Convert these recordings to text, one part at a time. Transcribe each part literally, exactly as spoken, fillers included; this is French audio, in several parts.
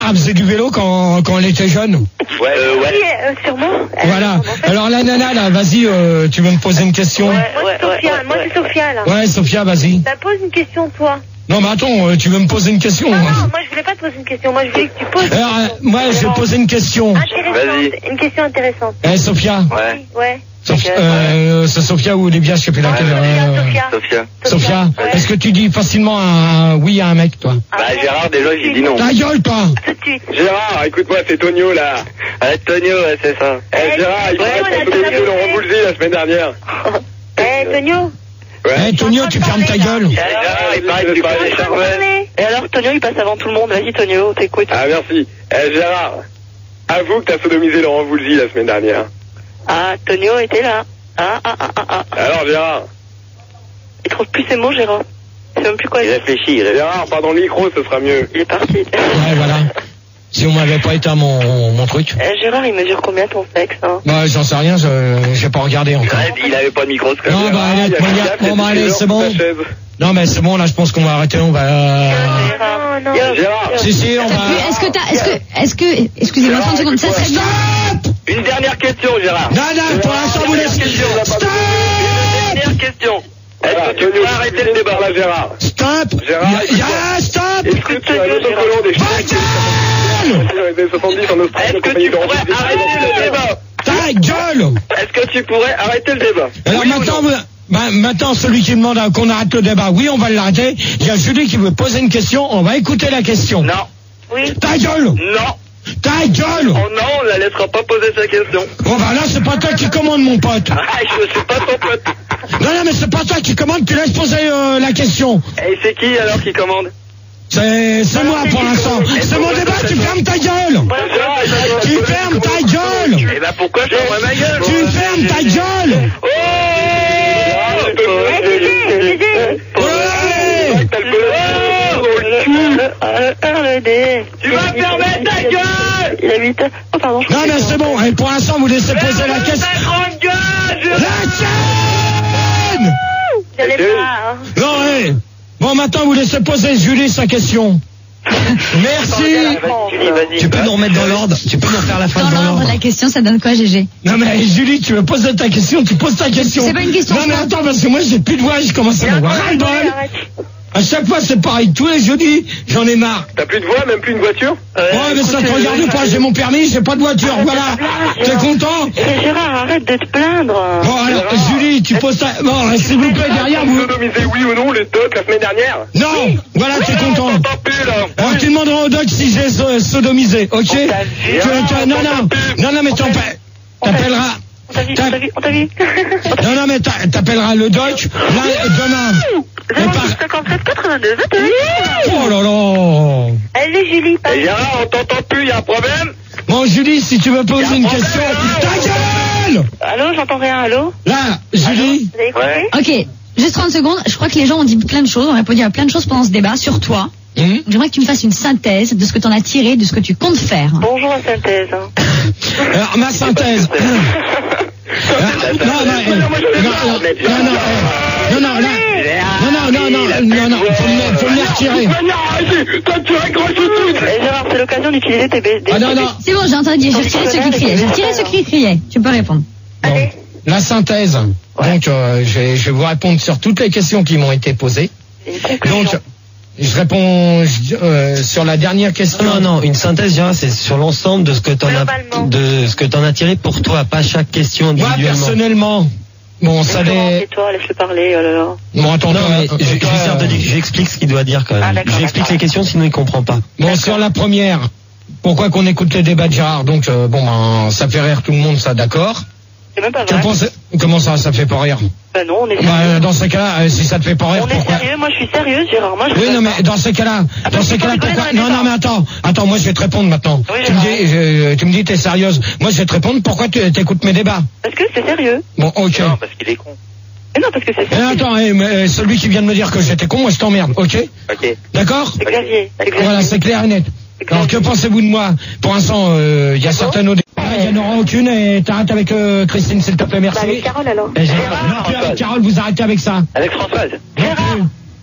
elle faisait du vélo quand, quand elle était jeune. Ouais, euh, ouais. Oui, euh, sûrement. Voilà. Alors la nana là, vas-y, euh, tu veux me poser une question? Ouais, moi c'est Sophia, moi c'est Sophia là. Ouais, Sophia, vas-y. Bah pose une question toi. Non mais attends, euh, tu veux me poser une question? Non, non, moi je voulais pas te poser une question, moi je voulais que tu poses. Alors, euh, moi je vais poser une question. Intéressante, une question intéressante. Eh Sophia. Ouais. Ouais. Sophia, euh, c'est Sophia ou Olivia, je sais plus laquelle. Sophia, Sophia. Sophia. Sophia, Ouais. est-ce que tu dis facilement un oui à un mec, toi? Bah, Gérard, déjà, j'ai dit non. Ta gueule, toi! Tout de suite. Gérard, écoute-moi, c'est Tonio, là. Ouais, Tonio, ouais, c'est ça. Eh, Gérard, il ouais, paraît on a qu'on déjà sodomisé Laurent posé. Boulzy la semaine dernière. Eh, Tonio. Eh, Tonio, tu fermes ta gueule. Gérard, il paraît que tu connais Charvet. Et alors, Tonio, il passe avant tout le monde. Vas-y, Tonio, t'écoutes. Ah, merci. Eh, Gérard, avoue que t'as sodomisé Laurent Boulzy la semaine dernière. Ah, Tonio était là. Ah, ah, ah, ah, ah. Alors, Gérard. Il trouve plus ses mots, Gérard. Il sait même plus quoi Il dire. réfléchit, Gérard, pas dans le micro, ce sera mieux. Il est parti. Ouais, voilà. Si on m'avait pas éteint mon, mon truc. Eh, Gérard, il mesure combien ton sexe, hein? Bah, j'en sais rien, je, j'ai pas regardé encore. Ouais, il avait pas de microscope. Non, bah, allez, bon, bon, bah, allez, c'est bon. Non, mais c'est bon, là, je pense qu'on va arrêter, on va, euh... Gérard, non. Gérard. Si, si, on T'as va... pu- Est-ce que t'as, est-ce que, est-ce que, excusez-moi trente secondes, ça serait bien. Stop! Une dernière question, Gérard. Non, non, pour l'instant, vous laissez... Stop! Une dernière question. Est-ce que tu pourrais arrêter le débat, là, Gérard? Stop! Gérard, Ya, ya, stop! Est-ce que tu as un autocollant des Est-ce que tu pourrais arrêter le débat? Ta gueule! Est-ce que tu pourrais arrêter le débat? Alors Oui ou maintenant, non? vous- bah, maintenant, celui qui demande à- qu'on arrête le débat, oui, on va l'arrêter. Il y a Julie qui veut poser une question, on va écouter la question. Non. Oui. Ta gueule! Non. Ta gueule! Oh non, on la laissera pas poser sa question. Bon, bah là, c'est pas toi qui commande, mon pote. Ah, je suis pas ton pote. Non, non, mais c'est pas toi qui commande, tu laisses poser euh, la question. Et c'est qui alors qui commande? C'est, c'est moi pour l'instant. C'est mon débat, tu fermes ta gueule! Gérard, il va- Tu fermes ta gueule! Eh ben pourquoi je ferme ma gueule? Tu fermes ta gueule! Oh! Eh, Gégé, Gégé. Ouais! T'as le belot Euh, euh, le dé. Tu vas fermer ta gueule! Il habite. Oh, pardon. je Non, mais comprends. c'est bon, et pour l'instant, vous laissez poser la Ferme question. ta grande gueule! La chaîne! J'allais pas, hein. Non, ouais. Bon, maintenant, vous laissez poser Julie sa question. Merci. Julie, vas-y. Tu peux nous remettre dans l'ordre? Tu peux nous refaire la phrase Dans dans l'ordre, l'ordre? la question, ça donne quoi, G G? Non, mais Julie, tu veux poser ta question, tu poses ta question. C'est pas une question, Non, mais ça. attends, parce que moi, j'ai plus de voix, je commence à m'avoir ras le bol. Arrête. À chaque fois, c'est pareil. Tous les jeudis, j'en ai marre. T'as plus de voix, même plus une voiture? Ouais, mais ça te regarde pas, j'ai mon permis, j'ai pas de voiture, voilà. T'es content? Eh, Gérard, arrête de te plaindre. Bon, alors, Julie, tu poses ta... Bon, s'il vous plaît, derrière vous... Sodomisé oui ou non les docs la semaine dernière? Non, voilà, t'es content. On t'entend plus, là. Alors, tu demanderas au doc si j'ai so- sodomisé, ok? Tu- t'a vu. tu- Non, non, non, non, mais t'en t'appelleras... On t'a vu, on t'a vu, on t'a vu. Non, non, mais t'a- t'appelleras le doc, là, demain. On part... cinquante-sept quatre-vingt-deux, vingt-deux. Oh là là. Allez, Julie, pas. Et Gérard, on t'entend plus, y'a un problème? Bon, Julie, si tu veux poser une question... Ta gueule! Allô, j'entends rien, allô? Là, Julie... Vous avez écouté? Ok, juste trente secondes. Je crois que les gens ont dit plein de choses, ont répondu à plein de choses pendant ce débat sur toi. Hum? J'aimerais que tu me fasses une synthèse de ce que tu en as tiré, de ce que tu comptes faire. Bonjour à synthèse. hein. Alors, ma synthèse... Ah, non, non, eh, non, non, non, non, eh, non, non, là, non, non, non, non, non, non, faut me, faut me les retirer. Eh, Gérard, c'est l'occasion d'utiliser tes B D. Ah non, non, C'est bon, j'ai entendu, j'ai retiré ceux qui criaient. J'ai retiré ceux qui criaient. Tu peux répondre. bon, la synthèse. Donc, euh, je, vais, je vais vous répondre sur toutes les questions qui m'ont été posées. Donc, je réponds je- euh, sur la dernière question. Non, non, une synthèse, Gérard, c'est sur l'ensemble de ce que t'en as, Globalement. de ce que t'en as tiré pour toi, pas chaque question Moi, individuellement. personnellement, bon, ça les... Et toi, laisse-le parler, oh là là. Bon, attends, Non, mais euh, je, je lui toi, sers de dire- j'explique ce qu'il doit dire quand Ah, même. d'accord, J'explique d'accord. les questions, sinon il comprend pas. Bon, sur la première, pourquoi qu'on écoute les débats de Gérard? Donc, euh, bon, ben, ça fait rire tout le monde, ça, d'accord. C'est même pas Que vrai. pensez- Comment ça, ça fait pas rire? Bah non, on est Bah, sérieux. dans ce cas-là, euh, si ça te fait pas rire, On est pourquoi? sérieux, moi je suis sérieuse, Gérard. Moi, je Oui, veux non, pas. mais dans ce cas-là, Ah, dans parce ce qu'il cas-là, faut rigoler pourquoi? dans les Non, non, débats. mais attends, attends, moi je vais te répondre maintenant. Oui, tu me Gérard. dis, je- tu me dis, t'es sérieuse. Moi je vais te répondre, pourquoi tu écoutes mes débats? Parce que c'est sérieux. Bon, ok. Non, parce qu'il est con. Mais non, parce que c'est Eh, sérieux. attends, eh, mais, euh, celui qui vient de me dire que j'étais con, moi je t'emmerde, ok? Ok. D'accord? C'est Xavier. C'est Xavier. Voilà, c'est clair et net. Alors, que pensez-vous de moi? Pour l'instant, euh, il y a certaines audiences. Il n'y en aura aucune et t'arrêtes avec euh, Christine, s'il te plaît, merci. Bah, avec Carole alors. Eh, Gérard, non, plus avec Carole, vous arrêtez avec ça. Avec Françoise. Non plus.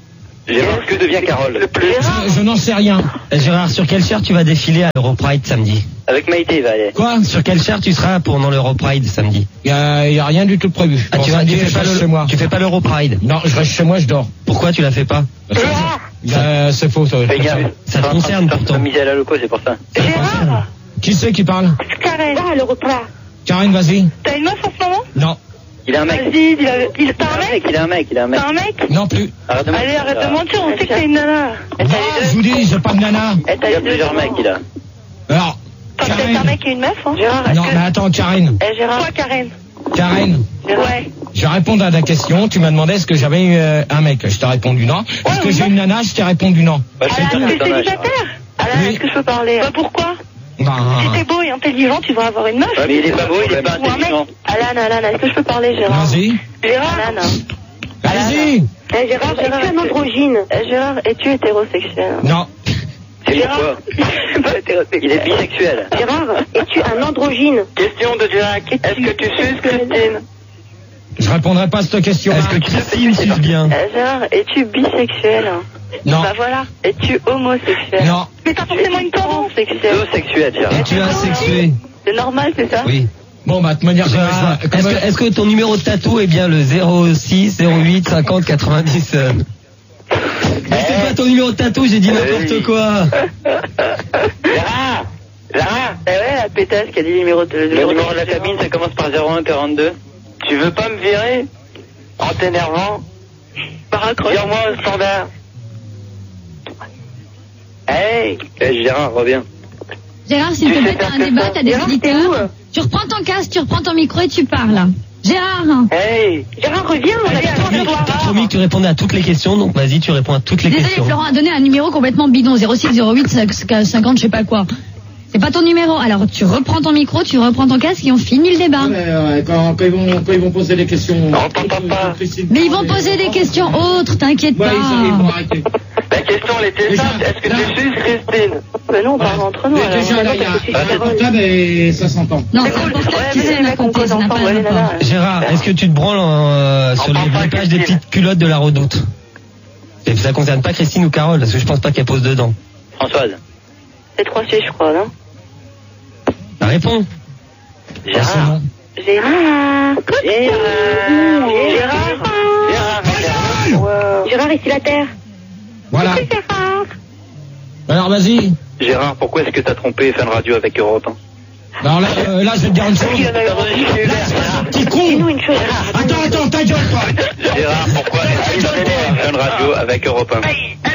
Gérard, que devient Carole? Je, je n'en sais rien. Gérard, sur quelle chair tu vas défiler à l'Europride samedi? Avec Maïté, il va aller. Quoi? Sur quelle chair tu seras pendant l'Europride samedi? Il y a, y a rien du tout de prévu. Ah, Bon, tu, vas, samedi, tu, fais je pas reste le, chez moi. tu fais pas l'Europride? Non, je reste chez moi, je dors. Pourquoi tu la fais pas? Euh, c'est faux, ça. Fais gaffe. Ça te concerne pourtant. Miser à la loco, c'est pour ça. Gérard, Qui c'est qui parle? Karen. Ah, le repas. Karine, vas-y. T'as une meuf en ce moment? Non. Il a un mec. Vas-y, il a, il, t'as un mec? Il a un mec, il a un mec. T'as un mec? Non plus. Arrête de mentir. Allez, arrête de mentir, on sait que t'as une nana. Non, je vous dis, j'ai pas de nana. Eh, t'as Il y a une plusieurs mecs, il a. Alors, T'as peut-être un Karine. mec et une meuf, hein? Gérard, est-ce Non, que... mais attends, Karine. Eh, Gérard. Quoi, Karen? Karine. Ouais. Je vais répondre à ta question. Tu m'as demandé est-ce que j'avais euh, un mec. Je t'ai répondu non. Est-ce que mais j'ai moi- une nana? Je t'ai répondu non. Bah, je Alain, sais t'es que t'es célibataire? Alain, Oui. est-ce que je peux parler? Bah, pourquoi? Bah, Si t'es beau et intelligent, tu vas avoir une meuf. Ouais, mais il est pas beau, il est pas Ou un mec. intelligent. Alan, Alan, est-ce que je peux parler, Gérard? vas-y. Gérard. Alan. Vas-y. Eh, Gérard, es-tu un androgyne? Eh, Gérard, es-tu hétérosexuel? Non. C'est Gérard. pourquoi? Il est bisexuel. Gérard, es-tu un androgyne? Question de Gérard. Est-ce que tu suces Christine? Je répondrai pas à cette question. Est-ce que Christine suce bien? Eh, Gérard, es-tu bisexuel? Non. Bah voilà. Es-tu homosexuel? Non. Mais t'as forcément une tendance sexuelle. Zoosexuel, Gérard. Es-tu asexué? C'est normal, c'est ça? Oui. Bon, bah, de toute manière, Gérard, je- est-ce que, est-ce que ton numéro de tatou est bien le zéro six zéro huit cinquante quatre-vingt-dix euh... Mais c'est pas ton numéro de tatou, j'ai dit n'importe quoi. Gérard! Gérard! Eh ouais, la pétasse qui a dit le numéro de, Le numéro de la cabine, ça commence par zéro un quarante-deux. Tu veux pas me virer? En t'énervant? Vire-moi au standard. Hey! Eh, Gérard, reviens. Gérard, s'il te Tu plaît, sais t'as faire un que débat, ça. t'as des Gérard, t'es où? auditeurs. Tu reprends ton casque, tu reprends ton micro et tu parles. Gérard, Hey! Gérard, reviens, on a besoin de toi. T'as promis que tu répondais à toutes les questions, donc vas-y, tu réponds à toutes les désolé, questions. Florent a donné un numéro complètement bidon, zéro six zéro huit cinquante, je sais pas quoi. C'est pas ton numéro. Alors tu reprends ton micro, tu reprends ton casque et on finit le débat. Mais, euh, quand, quand, ils vont, quand ils vont poser des questions. On t'entend pas. Mais ils vont poser des questions autres, t'inquiète Ouais, pas. ils, ils vont arrêter. La question, elle était Déjà, simple. Est-ce que là- tu suces Christine? Mais non, on parle entre nous. Mais alors, déjà, on là, a il y a pas de il y a des soucis. portables et ça s'entend. Non, C'est c'est cool. important Ouais, qui mais s'en les mecs, on côté, cause ça n'a ensemble, pas ouais, rapport. nana. Gérard, est-ce que tu te branles euh, sur On parle les pas à grimpages des Christine. petites culottes de la Redoute? Et ça concerne pas Christine ou Carole, parce que je pense pas qu'elle pose dedans. Françoise. C'est trois C, je crois, non? Bah, réponds. Gérard. Gérard. Gérard. Gérard. Gérard. Gérard, ici la terre. Voilà. Gérard. Alors, vas-y. Gérard, pourquoi est-ce que t'as trompé F un Radio avec Europe un? Alors là, euh, là, je vais te dire une chose. Il en a eu un. Là, petit con. Dis-nous une chose. Attends, attends, ta gueule, toi. Gérard, pourquoi est-ce que tu F un Radio avec Europe un?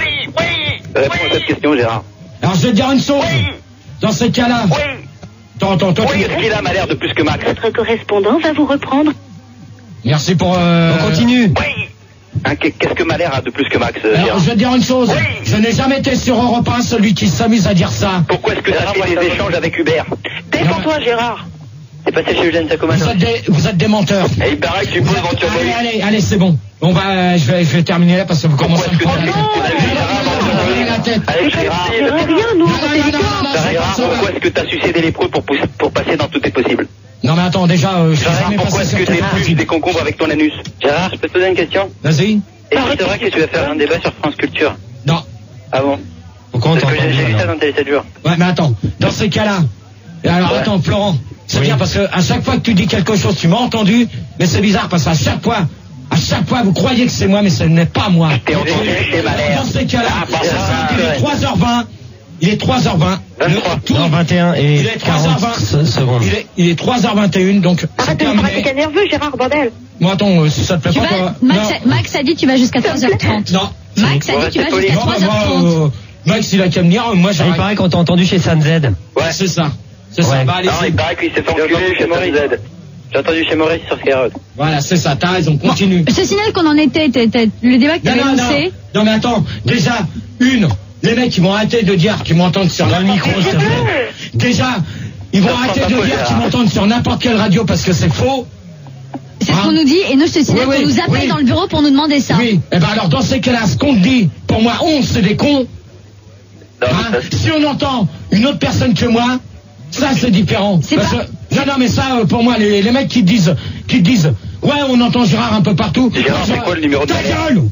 Réponds à cette question, Gérard. Alors, je vais te dire une chose. Dans ce cas-là. Attends, attends, toi, Oui, tu... est-ce qu'il a l'air de plus que Max? Votre correspondant va vous reprendre. Merci pour... Euh... On continue. Hein, Qu'est-ce que Malher a de plus que Max, euh, Alors, Gérard? je vais te dire une chose. Je n'ai jamais été sur Europe un, celui qui s'amuse à dire ça. Pourquoi est-ce que t'as fait des échanges avec Hubert? Défends-toi, Gérard. C'est passé chez Eugène Sacomano. Vous êtes des, vous êtes des menteurs. Et il paraît que tu poses dans Turbo. Allez, allez, allez, c'est bon. On va, je vais, je vais terminer là parce que vous commencez à me Pourquoi prendre est-ce que la t'as tête. vu Vous Gérard avez la tête. avec Gérard? Mais rien, nous, Non, on non, fait non, du non, temps. non, c'est Gérard, pas ça. pourquoi est-ce que t'as sucé des lépreux pour, pousser- pour passer dans Tout est possible? Non mais attends, déjà, euh, je suis Gérard, jamais pourquoi passé est-ce sur que ton t'épluches principe. des concombres avec ton anus? Gérard, je peux te poser une question? Vas-y. Est-ce que c'est vrai que tu vas faire un débat sur France Culture? Non. Ah bon? Pourquoi on Parce que t'entend j'ai j'ai vu bien, ça alors dans Télé sept jours. Ouais, mais attends. Dans ces cas-là. Alors Ouais. attends, Florent. C'est Oui. bien parce que à chaque fois que tu dis quelque chose, tu m'as entendu, mais c'est bizarre parce qu'à chaque fois, à chaque fois, vous croyez que c'est moi, mais ce n'est pas moi. T'es entendu chez Malher. Dans ces cas-là, Ah, pardon. c'est simple, il est Ouais. trois heures vingt. Il est trois heures vingt. vingt-trois. Le- tout- Non, vingt et un et Il est trois heures quarante vingt. secondes. Il est, il est trois heures vingt et une, donc c'est Arrête de me pratiquer terminé. nerveux, Gérard, bordel. Bon, attends, euh, si ça te plaît Tu pas, vas, toi. Max, non. a- Max a dit tu vas jusqu'à trois heures trente. Non. Max a Ouais, dit tu c'est vas poli. jusqu'à Non, trois bah, heures moi, trente. euh, Max, il a qu'à venir, moi Ah, il j'arrête. paraît qu'on t'a entendu chez San Z. Ouais, c'est ça. C'est ça. Ouais. Bah, allez, Non, c'est- il paraît qu'il s'est fait enculer chez Maurice. J'ai entendu chez Maurice sur Skyrock. Voilà, c'est ça. T'as raison. Continue. Je te signale qu'on en était, t'es- t'es- le débat que tu Non, avais non, non. lancé. Non, mais attends. Déjà, une, les mecs, ils vont arrêter de dire qu'ils m'entendent sur Dans le micro, s'il te plaît. Déjà, ils vont Ça arrêter prend de pas dire faux, qu'ils là. m'entendent sur n'importe quelle radio parce que c'est faux. C'est ce Hein qu'on nous dit et nous je te signale Oui, oui, qu'on nous appelle oui. dans le bureau pour nous demander ça. Oui. Eh ben alors, dans ces cas-là, ce qu'on te dit, pour moi, on, c'est des cons. Non, Hein ça- Si on entend une autre personne que moi, ça c'est différent. C'est Parce pas- que- non, non, mais ça, euh, pour moi, les, les mecs qui te disent, qui te disent, ouais, on entend Gérard un peu partout. Gérard, Moi, c'est je- quoi le numéro de Ta Malher gueule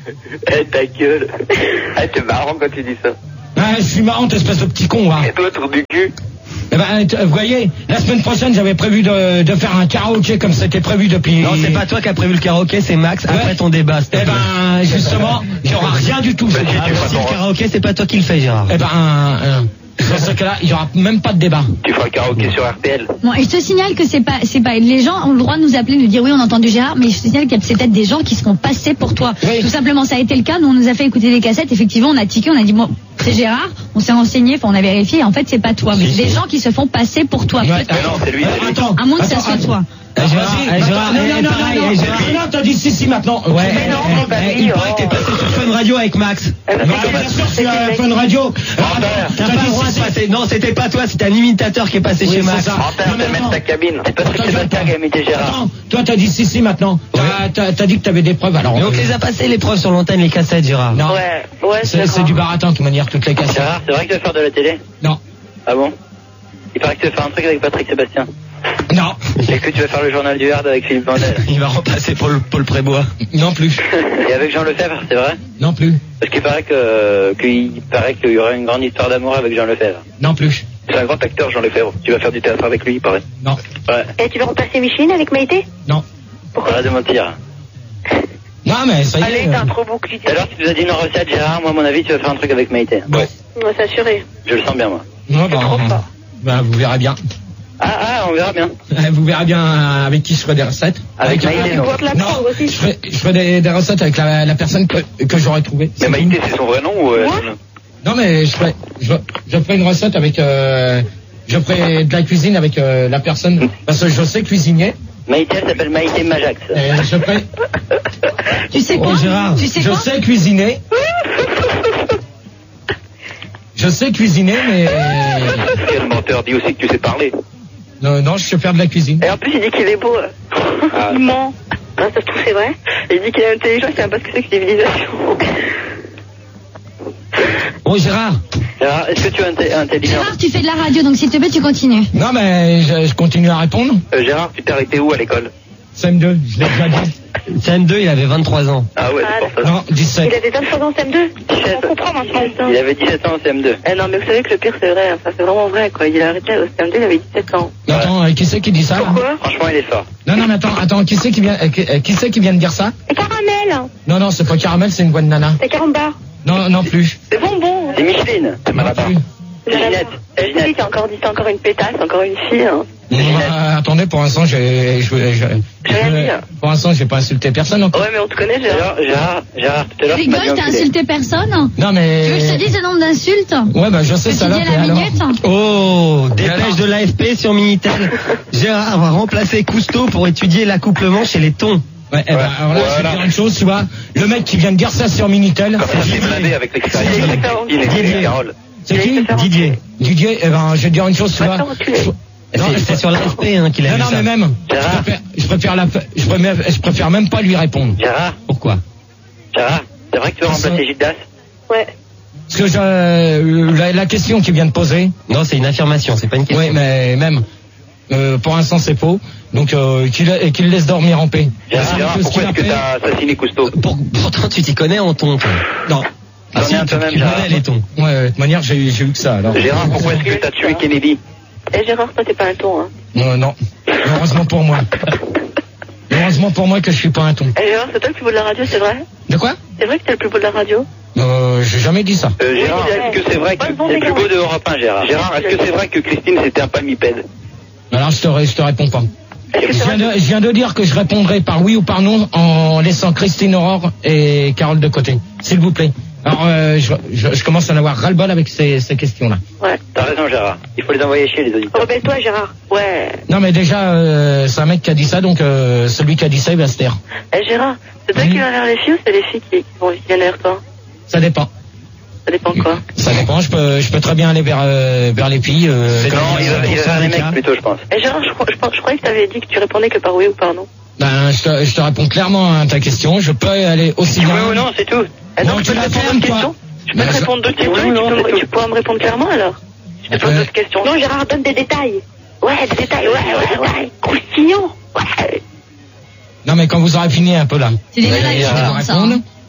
Eh, ta gueule. Eh, t'es marrant quand tu dis ça. Ah, je suis marrant, espèce de petit con, hein. Et toi, trou du cul. Eh ben, t- vous voyez, la semaine prochaine, j'avais prévu de, de faire un karaoké comme c'était prévu depuis... Non, c'est pas toi qui as prévu le karaoké, c'est Max, Ouais. après ton débat. Eh ben, justement, il n'y aura rien du tout. Bah, si, Ah, tu mais feras si le ton- karaoké, c'est pas toi qui le fais, Gérard. Eh ben, euh, dans ce cas-là, il n'y aura même pas de débat. Tu feras le karaoké sur R T L. Bon, et je te signale que c'est pas, c'est pas, les gens ont le droit de nous appeler, de nous dire oui, on a entendu Gérard, mais je te signale qu'il y a peut-être des gens qui seront passés pour toi. Oui. Tout simplement, ça a été le cas. Nous, on nous a fait écouter des cassettes. Effectivement, on a tiqué, on a dit bon, c'est Gérard. On s'est renseigné, enfin, on a vérifié. Et en fait, c'est pas toi, mais Si, c'est des si. gens qui se font passer pour toi. Ouais, Mais non, c'est lui, c'est lui. Attends, À moins que ça attends, soit attends. toi. Eh, Gérard, Vas-y, eh, attends, Gérard, non, eh, non, non, pareil, non, eh, non, Gérard. non, t'as dit si, si, maintenant. Ouais, Mais non, eh, c'est pas eh, lui, il paraît oh. que t'es passé sur Fun Radio avec Max. Eh ben, Bah, c'est bien comme sûr, ça, sur c'est la le Fun mec. Radio. T'as Attends, T'as t'as pas dit le droit si, de si. passer. Non, c'était pas toi, c'était un imitateur qui est passé Oui, chez c'est Max. ça. Rantaire, Non, mais t'as mettre attends. ta cabine. C'est pas Attends, Sébastien qui a imité Gérard. Attends, toi t'as dit si, si maintenant. T'as, t'as, t'as dit que t'avais des preuves, alors. Mais on te les a passé les preuves sur l'antenne, les cassettes, Gérard. Non. Ouais, ouais, C'est, c'est du baratin, de toute manière, toutes les cassettes. Gérard, c'est vrai que tu vas faire de la télé? Non. Ah bon? Il paraît que tu vas faire un truc avec Patrick Sébastien. Non. Et que tu vas faire le journal du Hard avec Philippe Vandel. Il va repasser pour le Paul Prébois. Non plus. Et avec Jean Lefebvre, c'est vrai? Non plus. Parce qu'il paraît que, qu'il paraît qu'il y aura une grande histoire d'amour avec Jean Lefebvre. Non plus. C'est un grand acteur, Jean Lefebvre. Tu vas faire du théâtre avec lui, il paraît. Non. Ouais. Et tu vas remplacer Micheline avec Maïté? Non. Pourquoi? Arrête de mentir. Non, mais ça y est. Allez, euh, t'as un trop beau clip. Tout à l'heure, tu nous as dit une recette, Gérard. Moi, à mon avis, tu vas faire un truc avec Maïté. Bon. On va s'assurer. Je le sens bien, moi. Non, bah, trop fort. bah, vous verrez bien. Ah, ah, on verra bien. Vous verrez bien avec qui je ferai des recettes. Avec Maïté, Tu non. pourras te la Non, prendre aussi. je ferai, je ferai des, des recettes avec la, la personne que, que j'aurais trouvée. Mais Maïté, c'est son vrai nom ou... euh, Moi Non, mais je ferai, je, je ferai une recette avec, euh, je ferai de la cuisine avec euh, la personne, parce que je sais cuisiner. Maïté, elle s'appelle Maïté Majax. Et je ferai, Tu sais quoi? Oh, Gérard, Tu sais je quoi? sais cuisiner. Je sais cuisiner, mais Quel menteur, dis aussi que tu sais parler. non, non, je sais faire de la cuisine. Et en plus, il dit qu'il est beau. Ah. Il ment. Ah, ça se trouve, c'est vrai. Il dit qu'il est intelligent, il sait même pas ce que c'est que civilisation. Oh, Gérard. Gérard, est-ce que tu es inté- intelligent? Gérard, tu fais de la radio, donc s'il te plaît, tu continues. Non, mais je, je continue à répondre. Euh, Gérard, tu t'es arrêté où à l'école? C M deux, je l'ai déjà dit. C M deux, il avait vingt-trois ans. Ah ouais, c'est pour ça. Non, Il dix-sept. avait vingt-trois ans en C M deux. On comprend maintenant. Il avait dix-sept ans en C M deux. Eh non, mais vous savez que le pire, c'est vrai. Enfin, c'est vraiment vrai, quoi. Il a arrêté au C M deux, il avait dix-sept ans. Attends, euh, qui c'est qui dit ça là? Pourquoi? Franchement, il est fort. Non, non, mais attends, attends, qui c'est qui vient, euh, qui, euh, qui c'est qui vient de dire ça? C'est caramel. Non, non, c'est pas caramel, c'est une voix de nana. C'est carambar. Non, non plus. C'est bonbon. C'est Micheline. C'est Non Malabar. plus. C'est Ginette. C'est Oui, Ginette. t'as encore dit, c'est encore une pétasse, encore une fille. Hein. Euh, attendez, pour l'instant, j'ai, je, je, je- J'ai rien dit, là. pour l'instant, j'ai pas insulté personne encore. Ouais, mais on te connaît, Gérard. Gérard, Gérard, Gérard, tout à l'heure, tu m'as Rigole, dit t'as enculé. insulté personne? Non, Tu veux que je te mais. dise le nombre d'insultes? Ouais, bah, je sais Que ça tu là. dis à la alors. minute? Oh, dépêche Alors de l'A F P sur Minitel. Gérard va remplacer Cousteau pour étudier l'accouplement chez les thons. Ouais, eh ben, alors là, je vais Voilà. te dire une chose, tu vois. Le mec qui vient de dire ça sur Minitel, Comme ça, c'est blindé avec l'expérience. Il est excellent. Il est Didier. blindé, Carole. c'est qui? Didier. Didier, eh ben, je vais te dire une chose, tu vois. Attends, tu es- Je- Non, C'est je- c'est sur l'A F P hein, qu'il a Non, vu non, ça. mais même. Je Gérard. préfère, je préfère la, je préfère, je préfère même pas lui répondre. Gérard, Pourquoi? Gérard, c'est vrai que tu vas remplacer Gildas? Ouais. Parce que je, euh, la, la question qu'il vient de poser, Non, c'est une affirmation, c'est pas une question. oui, mais même, euh, pour l'instant, c'est faux. Donc, euh, qu'il et qu'il laisse dormir en paix. Gérard, Parce Gérard, que ce pourquoi qu'il est-ce que a fait- t'as assassiné Cousteau? Pour- pourtant, tu t'y connais en thon, toi. Non. Ah, si, bien, tu, toi-même, tu Gérard. connais les thons. Ouais, de toute manière, j'ai, j'ai eu que ça, alors. Gérard, pourquoi est-ce que t'as tué Kennedy? Eh, Gérard, toi, t'es pas un ton, hein. Non, non. Heureusement pour moi. Heureusement pour moi que je suis pas un ton. Eh, Gérard, c'est toi le plus beau de la radio, c'est vrai? De quoi? C'est vrai que t'es le plus beau de la radio? Euh, j'ai jamais dit ça. Euh, Gérard, Oui, est-ce que c'est vrai que Ouais, bon, c'est le plus d'accord. beau de Europe un, Gérard? Gérard, est-ce que c'est vrai que Christine c'était un palmipède? Alors, je te, ré- je te réponds pas. Est-ce que Je c'est viens, vrai? de, je viens de dire que je répondrai par oui ou par non en laissant Christine Aurore et Carole de côté. S'il vous plaît. Alors, euh, je, je, je commence à en avoir ras-le-bol avec ces, ces questions-là. Ouais. T'as raison, Gérard. Il faut les envoyer chez les auditeurs. Rebelle-toi, Gérard. Ouais. Non, mais déjà, euh, c'est un mec qui a dit ça, donc euh, celui qui a dit ça, il va se taire. Eh, Gérard, c'est toi Oui. qui vas vers les filles ou c'est les filles qui, qui vont qui viennent vers toi? Ça dépend. Ça dépend de quoi? Ça dépend. Je peux, je peux très bien aller vers, euh, vers les filles. Euh, C'est Non, dans- il va, il va vers les dans- mecs plutôt, je pense. Eh, Gérard, je, crois- je, pense- je croyais que t'avais dit que tu répondais que par oui ou par non. ben, je te, je te réponds clairement à ta question. Je peux aller aussi Oui bien. ou non, c'est tout. Eh, Non, donc, tu je peux la te répondre fermes, d'autres toi. questions? Je peux Ben, te je- répondre d'autres Oui questions ou et non, tu, peux, c'est me- tout. tu pourras me répondre clairement alors? Je te pose Ouais. d'autres questions. Non, Gérard, donne des détails. Ouais, des détails, ouais, ouais, ouais. Croustillant. Ouais. Non, mais quand vous aurez fini un peu là. C'est des vous nanas allez qui me font ça, répondre. hein.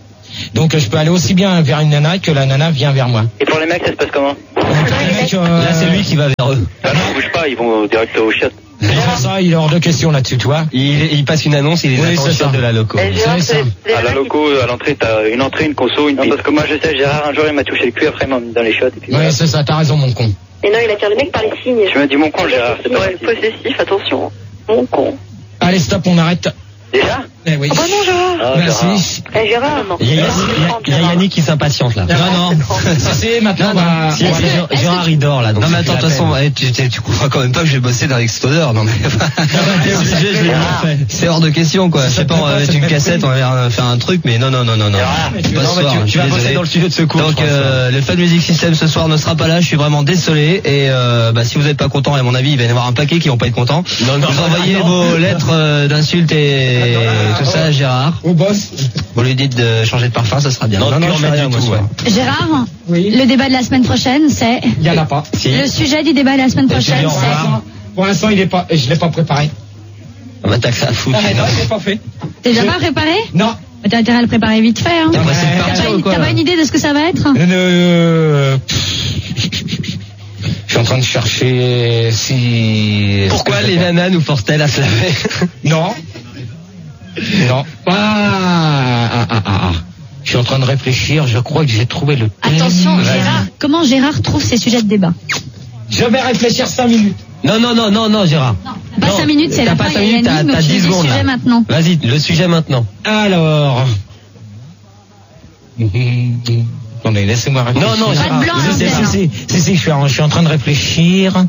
Donc je peux aller aussi bien vers une nana que la nana vient vers moi. Et pour les mecs, ça se passe comment? Donc, les mecs, euh, Là, c'est lui qui va vers eux. Ah non, ils bougent pas, ils vont direct au shot. il fait ça, il est hors de question là-dessus, tu vois. Il, il passe une annonce, il les Oui, attend c'est au shot ça. de la loco. Et Gérard, c'est ça. c'est- À la loco, à l'entrée, t'as une entrée, une conso, une piste. Parce que moi, je sais, Gérard, un jour, il m'a touché le cul, après, il m'a mis dans les shots. Et puis, Ouais, voilà. c'est ça, t'as raison, mon con. Et non, il attire les mecs par les signes. Tu m'as dit mon con, Gérard, c'est pas Ouais, possessif, attention. Mon con. Allez, stop, on arrête. Déjà? Eh oui. Oh bah non, Gérard. Ah, Gérard. Merci. Eh, Gérard, non. Il y a, il y a- il y a Yannick qui s'impatiente là. Non, non. Ça c'est maintenant, on va. Si, on va si, aller- Gérard- Gérard il dort là. Donc Non mais c'est attends, de plus toute la façon, peine. ouais, tu, tu, tu crois quand même pas que j'ai bossé dans Extoder, non mais Le sujet, je l'ai bien fait. c'est hors de question quoi. Je sais pas, on va mettre une cassette, on va faire un truc, mais non non non non non. Gérard, Pas tu- ce non, mais soir, tu- je Tu suis vas bosser désolé. dans le studio de secours. Donc je pense, euh, le Fun Music System ce soir ne sera pas là, je suis vraiment désolé et euh, bah, si vous n'êtes pas content, à mon avis il va y en avoir un paquet qui vont pas être contents. Non, non, vous non, envoyez non. vos lettres euh, d'insultes et tout ça à Gérard. Au boss. Vous lui dites de changer de parfum, ça sera bien. Non, non, tu je en fais mets rien, du moi, tout, ce ouais. soir. Gérard, Oui. le débat de la semaine prochaine, c'est... Il y en a pas. Si. Le sujet du débat de la semaine prochaine, bien, au revoir. c'est... Pour l'instant, il est pas. Je l'ai pas préparé. Ah bah t'as que ça à foutre. Ah, non, je l'ai pas fait. T'es déjà Je- pas préparé? Non. Bah, t'as intérêt à le préparer vite fait, hein. T'es pressé de Ouais. T'as partir pas, ou une- quoi t'as là pas une idée de ce que ça va être? Euh, Je suis en train de chercher si. Pourquoi les nanas nous forcent-elles à se laver? Non. Non. Ah, ah, ah, ah, ah. Je suis en train de réfléchir. Je crois que j'ai trouvé le. Attention, thème. Gérard, comment Gérard trouve ses sujets de débat? Je vais réfléchir cinq minutes. Non, non, non, non, non, Gérard. Pas Non, cinq minutes, c'est t'as la pas fin, cinq il y a minutes, une t'as ligne, t'as donc tu dix dis le secondes sujet là. maintenant. Vas-y, le sujet maintenant. Alors. Attendez, laissez-moi réfléchir. Non, non, Pas de Gérard. blanc, Si, si, Gérard. si, si, si, je suis en, je suis en train de réfléchir.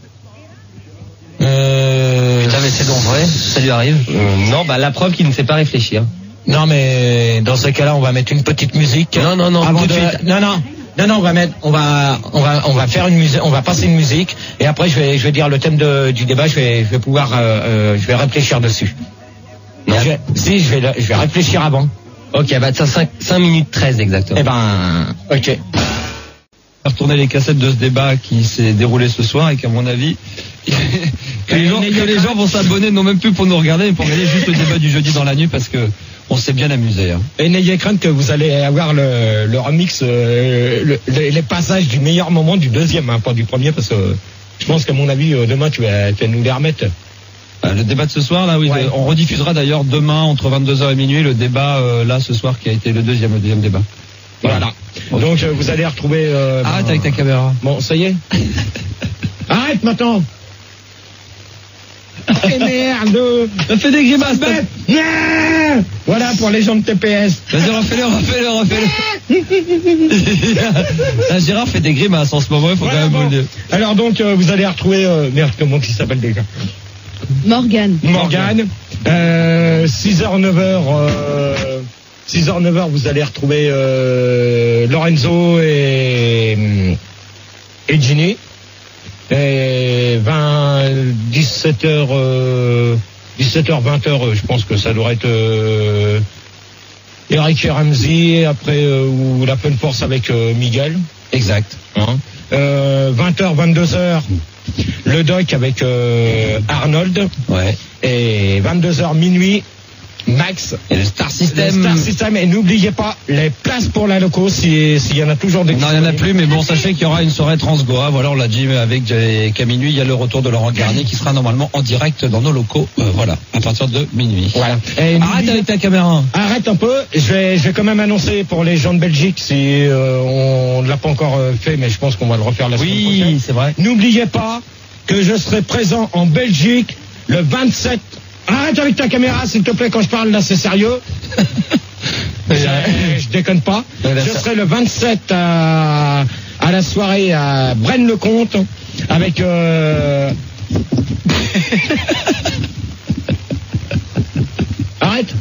Euh... Putain mais c'est donc vrai, ça lui arrive. Euh, non, bah la preuve qu'il ne sait pas réfléchir. Non, mais dans ce cas-là, on va mettre une petite musique. Non, non, non, Avant tout de de- suite. Non, non. Non, non, on va mettre, on va, on va, on va faire une musique, on va passer une musique, et après, je vais, je vais dire le thème de, du débat, je vais, je vais pouvoir, euh, euh, je vais réfléchir dessus. Non. Je vais- si, je vais, le- je vais réfléchir avant. Ok, bah ça cinq minutes treize exactement. Eh ben, ok. retourner les cassettes de ce débat qui s'est déroulé ce soir et qu'à mon avis que les gens, que les gens vont s'abonner non même plus pour nous regarder mais pour regarder juste le débat du jeudi dans la nuit parce que on s'est bien amusé. Hein. Et n'ayez crainte que vous allez avoir le, le remix, euh, le- le- les passages du meilleur moment du deuxième, hein, pas du premier, parce que euh, je pense qu'à mon avis, euh, demain, tu vas, tu vas nous les remettre. Euh, le débat de ce soir là oui Ouais. on rediffusera d'ailleurs demain entre vingt-deux heures et minuit le débat euh, là ce soir qui a été le deuxième le deuxième débat. Voilà. Donc, euh, vous allez retrouver... Euh, Arrête ben, avec ta caméra. Bon, ça y est. Arrête maintenant. Eh merde. Fais des grimaces. Ben, non. Voilà pour les gens de T P S. Vas-y refais-le, refais-le, refais-le. Là, Gérard fait des grimaces en ce moment, il faut Voilà, quand même bon. vous le dire. Alors donc, euh, vous allez retrouver... Euh, merde, comment il s'appelle déjà? Morgane. Morgane. Euh, six heures neuf heures... Euh, six heures neuf heures, vous allez retrouver euh, Lorenzo et, et Ginny. Et vingt, dix-sept heures, euh, dix-sept heures, vingt heures, je pense que ça devrait être euh, Eric et Ramsey, après euh, ou la Fun Force avec euh, Miguel. Exact. Hein. Euh, vingt heures, vingt-deux heures, le doc avec euh, Arnold. Ouais. Et vingt-deux heures minuit, Max. Et le Star Le System. Star System. Et n'oubliez pas les places pour la loco si- s'il y en a toujours des Non, il n'y en a plus, mais bon, sachez qu'il y aura une soirée Transgoa. Voilà, on l'a dit avec qu'à minuit, il y a le retour de Laurent Garnier qui sera normalement en direct dans nos locaux. Euh, voilà, à partir de minuit. Voilà. Et Arrête n'oubliez- avec ta caméra. Arrête un peu. Je vais, je vais quand même annoncer pour les gens de Belgique si euh, on ne l'a pas encore euh, fait, mais je pense qu'on va le refaire la semaine prochaine. Oui, c'est vrai. N'oubliez pas que je serai présent en Belgique le vingt-sept. Arrête avec ta caméra, s'il te plaît, quand je parle là, c'est sérieux. je, je déconne pas. Je serai le vingt-sept à, à la soirée à Braine-le-Comte avec... Euh... Arrête.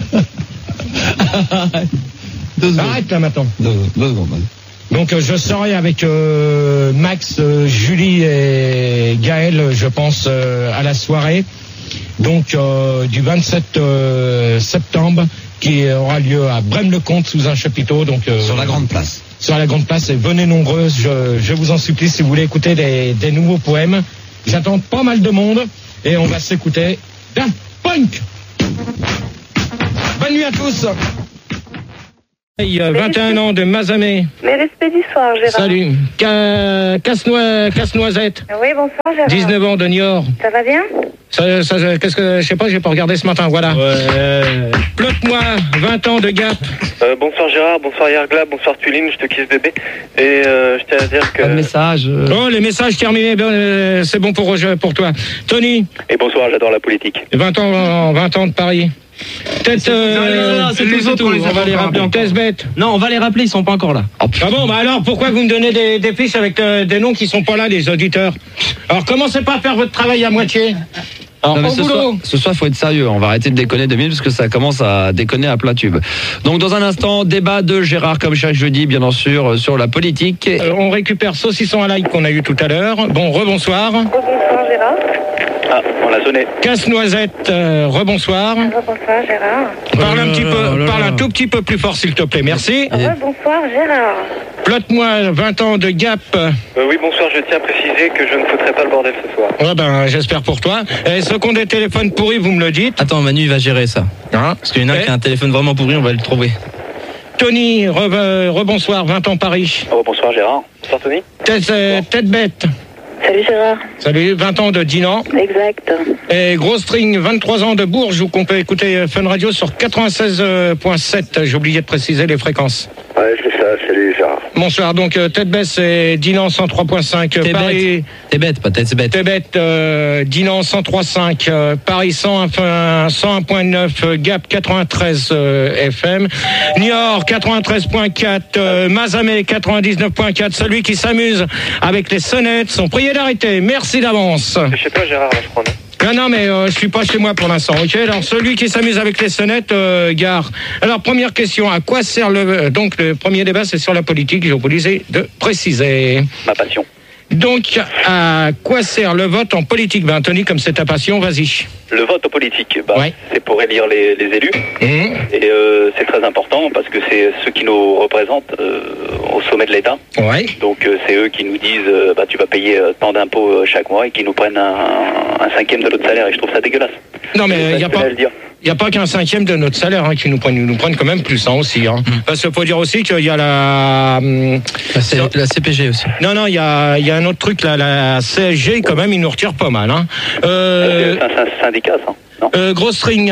Deux secondes. Arrête là maintenant. Deux, deux secondes. Donc euh, je serai avec euh, Max, euh, Julie et Gaël, je pense, euh, à la soirée. Donc euh, du vingt-sept euh, septembre, qui aura lieu à Braine-le-Comte sous un chapiteau. Donc euh, Sur la grande place. sur la grande place. Et venez nombreuses. Je, je vous en supplie si vous voulez écouter des, des nouveaux poèmes. J'attends pas mal de monde et on va s'écouter Daft Punk. Bonne nuit à tous. vingt et un ans de Mazamet. Mes respects du soir, Gérard. Salut. Ca- Casse-noi- Casse-Noisette. Oui, bonsoir, Gérard. dix-neuf ans de Niort. Ça va bien? Ça, ça, qu'est-ce que, je sais pas, j'ai pas regardé ce matin, voilà. Ouais. Plotte-moi, vingt ans de Gap. Euh, bonsoir Gérard, bonsoir Yergla, bonsoir Tuline, je te kiffe bébé. Et euh, je tiens à dire que... Pas de message. euh. Oh, les messages terminés, ben, euh, c'est bon pour, pour toi. Tony, Et bonsoir, j'adore la politique. vingt ans, vingt ans de Paris. Peut-être, euh, Non, non, non, c'est tout, les c'est autres, tout, on les a on va pas les encore rappeler en rappelés. test bête. Non, on va les rappeler, ils sont pas encore là. Ah bon, bah alors pourquoi vous me donnez des, des fiches avec euh, des noms qui sont pas là, les auditeurs? Alors commencez pas à faire votre travail à moitié. Alors, Non, mais au ce, boulot. soir, ce soir, faut être sérieux. On va arrêter de déconner deux minutes parce que ça commence à déconner à plat tube. Donc, dans un instant, débat de Gérard, comme chaque jeudi, bien sûr, euh, sur la politique. Euh, on récupère Saucisson à l'ail qu'on a eu tout à l'heure. Bon, rebonsoir. Bonsoir, Gérard. Ah, on l'a sonné. Casse-noisette, euh, rebonsoir. Bonsoir, Gérard. Parle un là petit là peu, là parle là. un tout petit peu plus fort, s'il te plaît. Merci. Bonsoir, Gérard. Plotte-moi vingt ans de Gap. Euh, oui, bonsoir, je tiens à préciser que je ne foutrai pas le bordel ce soir. Ouais, ben, j'espère pour toi. Et ceux qui ont des téléphones pourris, vous me le dites. Attends, Manu, il va gérer ça. Hein Parce qu'il y en a Eh, qui a un téléphone vraiment pourri, on va le trouver. Tony, re- euh, rebonsoir, vingt ans Paris. Oh, bonsoir Gérard. Bonsoir Tony. Tête, euh, tête bête. Salut, Gérard. Salut, vingt ans de Dinan. Exact. Et Gros String, vingt-trois ans de Bourges, où qu'on peut écouter Fun Radio sur quatre-vingt-seize virgule sept. J'ai oublié de préciser les fréquences. Ouais, c'est ça, salut Gérard. Bonsoir, donc euh, Tête Baisse, c'est Dinan cent trois virgule cinq. T'es Paris, T'es bête, peut-être c'est bête. Tête Bête, euh, Dinan cent trois virgule cinq. euh, Paris cent un virgule neuf. euh, Gap quatre-vingt-treize euh, F M. Niort quatre-vingt-treize virgule quatre. euh, Mazamet quatre-vingt-dix-neuf virgule quatre. Celui qui s'amuse avec les sonnettes sont priés d'arrêter. Merci d'avance. C'est chez toi Gérard, là, je crois. non Non, non, mais euh, je suis pas chez moi pour l'instant, ok? Alors, celui qui s'amuse avec les sonnettes, euh, gare. Alors, première question, à quoi sert le... euh, Donc, le premier débat, c'est sur la politique, j'ai oublié de préciser. Ma passion. Donc, à quoi sert le vote en politique? Ben, Anthony, comme c'est ta passion, vas-y. Le vote au politique, bah, Ouais. c'est pour élire les, les élus. Mmh. Et euh, c'est très important parce que c'est ceux qui nous représentent euh, au sommet de l'État. Ouais. Donc euh, c'est eux qui nous disent euh, bah, tu vas payer euh, tant d'impôts euh, chaque mois et qui nous prennent un, un cinquième de notre salaire. Et je trouve ça dégueulasse. Non, mais il C'est n'y a ça que je pas... voulais le dire. Il n'y a pas qu'un cinquième de notre salaire hein, qui nous prennent, ils nous prennent quand même plus hein, aussi. Hein. Parce qu'il faut dire aussi qu'il y a la... hum, La, C- la C P G aussi. Non, non, il y a, il y a un autre truc là, la C S G quand même, ils nous retirent pas mal. Hein. Euh, C'est un, c'est un syndicat, ça. Non. euh, gros string,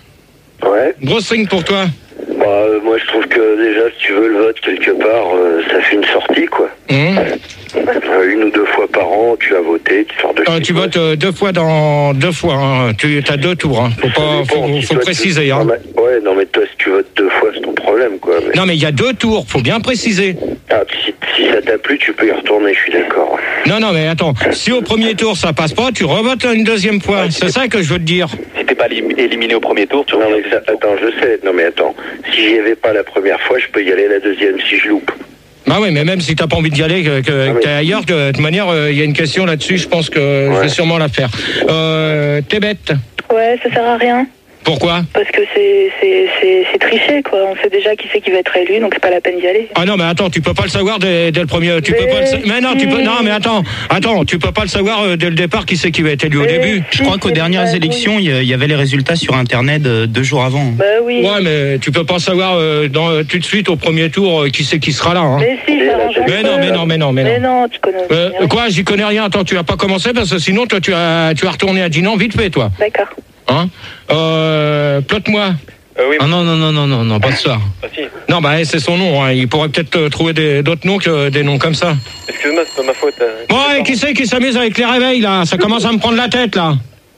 Ouais, gros string pour toi. bah, euh, moi je trouve que déjà, si tu veux le vote quelque part, euh, ça fait une sortie, quoi. Hum. Euh, une ou deux fois par an, tu as voté, tu sors de Euh, chez tu toi. votes euh, deux fois dans deux fois. Hein. Tu as deux tours. Hein. Faut Ça pas, dépend, faut, si faut toi, préciser. tu- Hein. Non, mais- Ouais, non, mais toi, si tu votes deux fois, c'est ton problème, quoi. Mais... Non, mais il y a deux tours. Faut bien préciser. Ah, si, si ça t'a plu, tu peux y retourner, je suis d'accord. Non, non, mais attends. Si au premier tour ça passe pas, tu revotes une deuxième fois. C'est ça que je veux te dire. Si t'es pas élim- éliminé au premier tour, tu Non, reviens mais ça, attends, je sais. Non, mais attends. Si j'y avais pas la première fois, je peux y aller la deuxième si je loupe. Bah oui, mais même si t'as pas envie d'y aller, que, que, Ah que oui. t'es ailleurs, de toute manière, il y a une question là-dessus. Je pense que je Ouais. vais sûrement la faire. Euh, T'es bête. Ouais, ça sert à rien. Pourquoi? Parce que c'est c'est c'est c'est tricher, quoi. On sait déjà qui c'est qui va être élu, donc c'est pas la peine d'y aller. Ah non, mais attends, tu peux pas le savoir dès, dès le premier. Tu Mais peux pas le sa- Mais non, tu peux. si. Non, mais attends, attends, tu peux pas le savoir euh, dès le départ qui c'est qui va être élu au Mais début. si, Je crois qu'aux c'est dernières pas- élections, il y a- il y avait les résultats sur Internet euh, deux jours avant. Bah oui. Ouais, mais tu peux pas savoir euh, dans, euh, tout de suite au premier tour euh, qui c'est qui sera là. Hein. Mais si, ça arrange un Mais non, peu. mais non, mais non, mais Mais non. non, tu connais. Euh, rien. quoi, j'y connais rien. Attends, tu vas pas commencer parce que sinon, toi, tu as, tu as retourné à Dinan vite fait, toi. D'accord. Hein euh, Plotte-moi. Euh, oui, Ah non, non, non, non, non, non, pas ce soir. bah, si. Non, bah, eh, c'est son nom. Hein. Il pourrait peut-être euh, trouver des- d'autres noms que des noms comme ça. Excuse-moi, c'est pas ma faute. euh. Bon, et qui c'est qui s'amuse avec les réveils, là? Ça commence à me prendre la tête, là.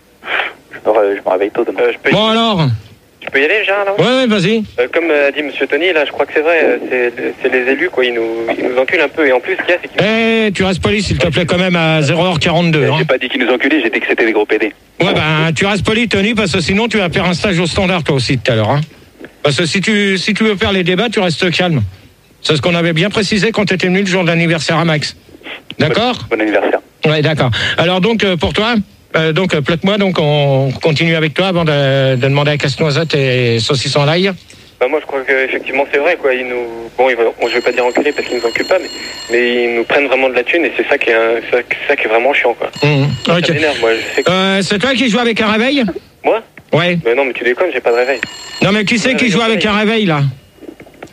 Alors, euh, je me réveille tôt demain. Euh, je peux y... Bon, alors. Tu peux y aller, Gérard, là Ouais, ouais, vas-y. Euh, Comme euh, a dit Monsieur Tony, là, je crois que c'est vrai, euh, c'est c'est les élus, quoi, ils nous, ils nous enculent un peu. Et en plus, ce qu'il y a, c'est qu'ils... Eh, tu restes poli, s'il te plaît, quand même, à zéro heure quarante-deux. Euh, Hein. J'ai pas dit qu'ils nous enculaient, j'ai dit que c'était des gros pédés. Ouais, ben, tu restes poli, Tony, parce que sinon, tu vas faire un stage au standard, toi aussi, tout à l'heure. Hein. Parce que si tu, si tu veux faire les débats, tu restes calme. C'est ce qu'on avait bien précisé quand tu étais venu le jour de l'anniversaire à Max. D'accord? Bon anniversaire. Ouais, d'accord. Alors, donc, euh, pour toi, euh, donc, euh, plotte-moi, donc, on continue avec toi avant de, de demander à Casse-Noisette et Saucisson à l'ail. Bah moi je crois qu'effectivement c'est vrai quoi, ils nous bon ils vont, je vais pas dire enculés parce qu'ils nous enculent pas mais, mais ils nous prennent vraiment de la thune et c'est ça qui est un- c'est ça, c'est ça qui est vraiment chiant quoi. Mmh. Ça Ok. m'énerve moi, je sais que... Euh, c'est toi qui joues avec un réveil? Moi Ouais. Mais non mais tu déconnes, j'ai pas de réveil. Non, mais qui c'est qui joue avec un réveil, là?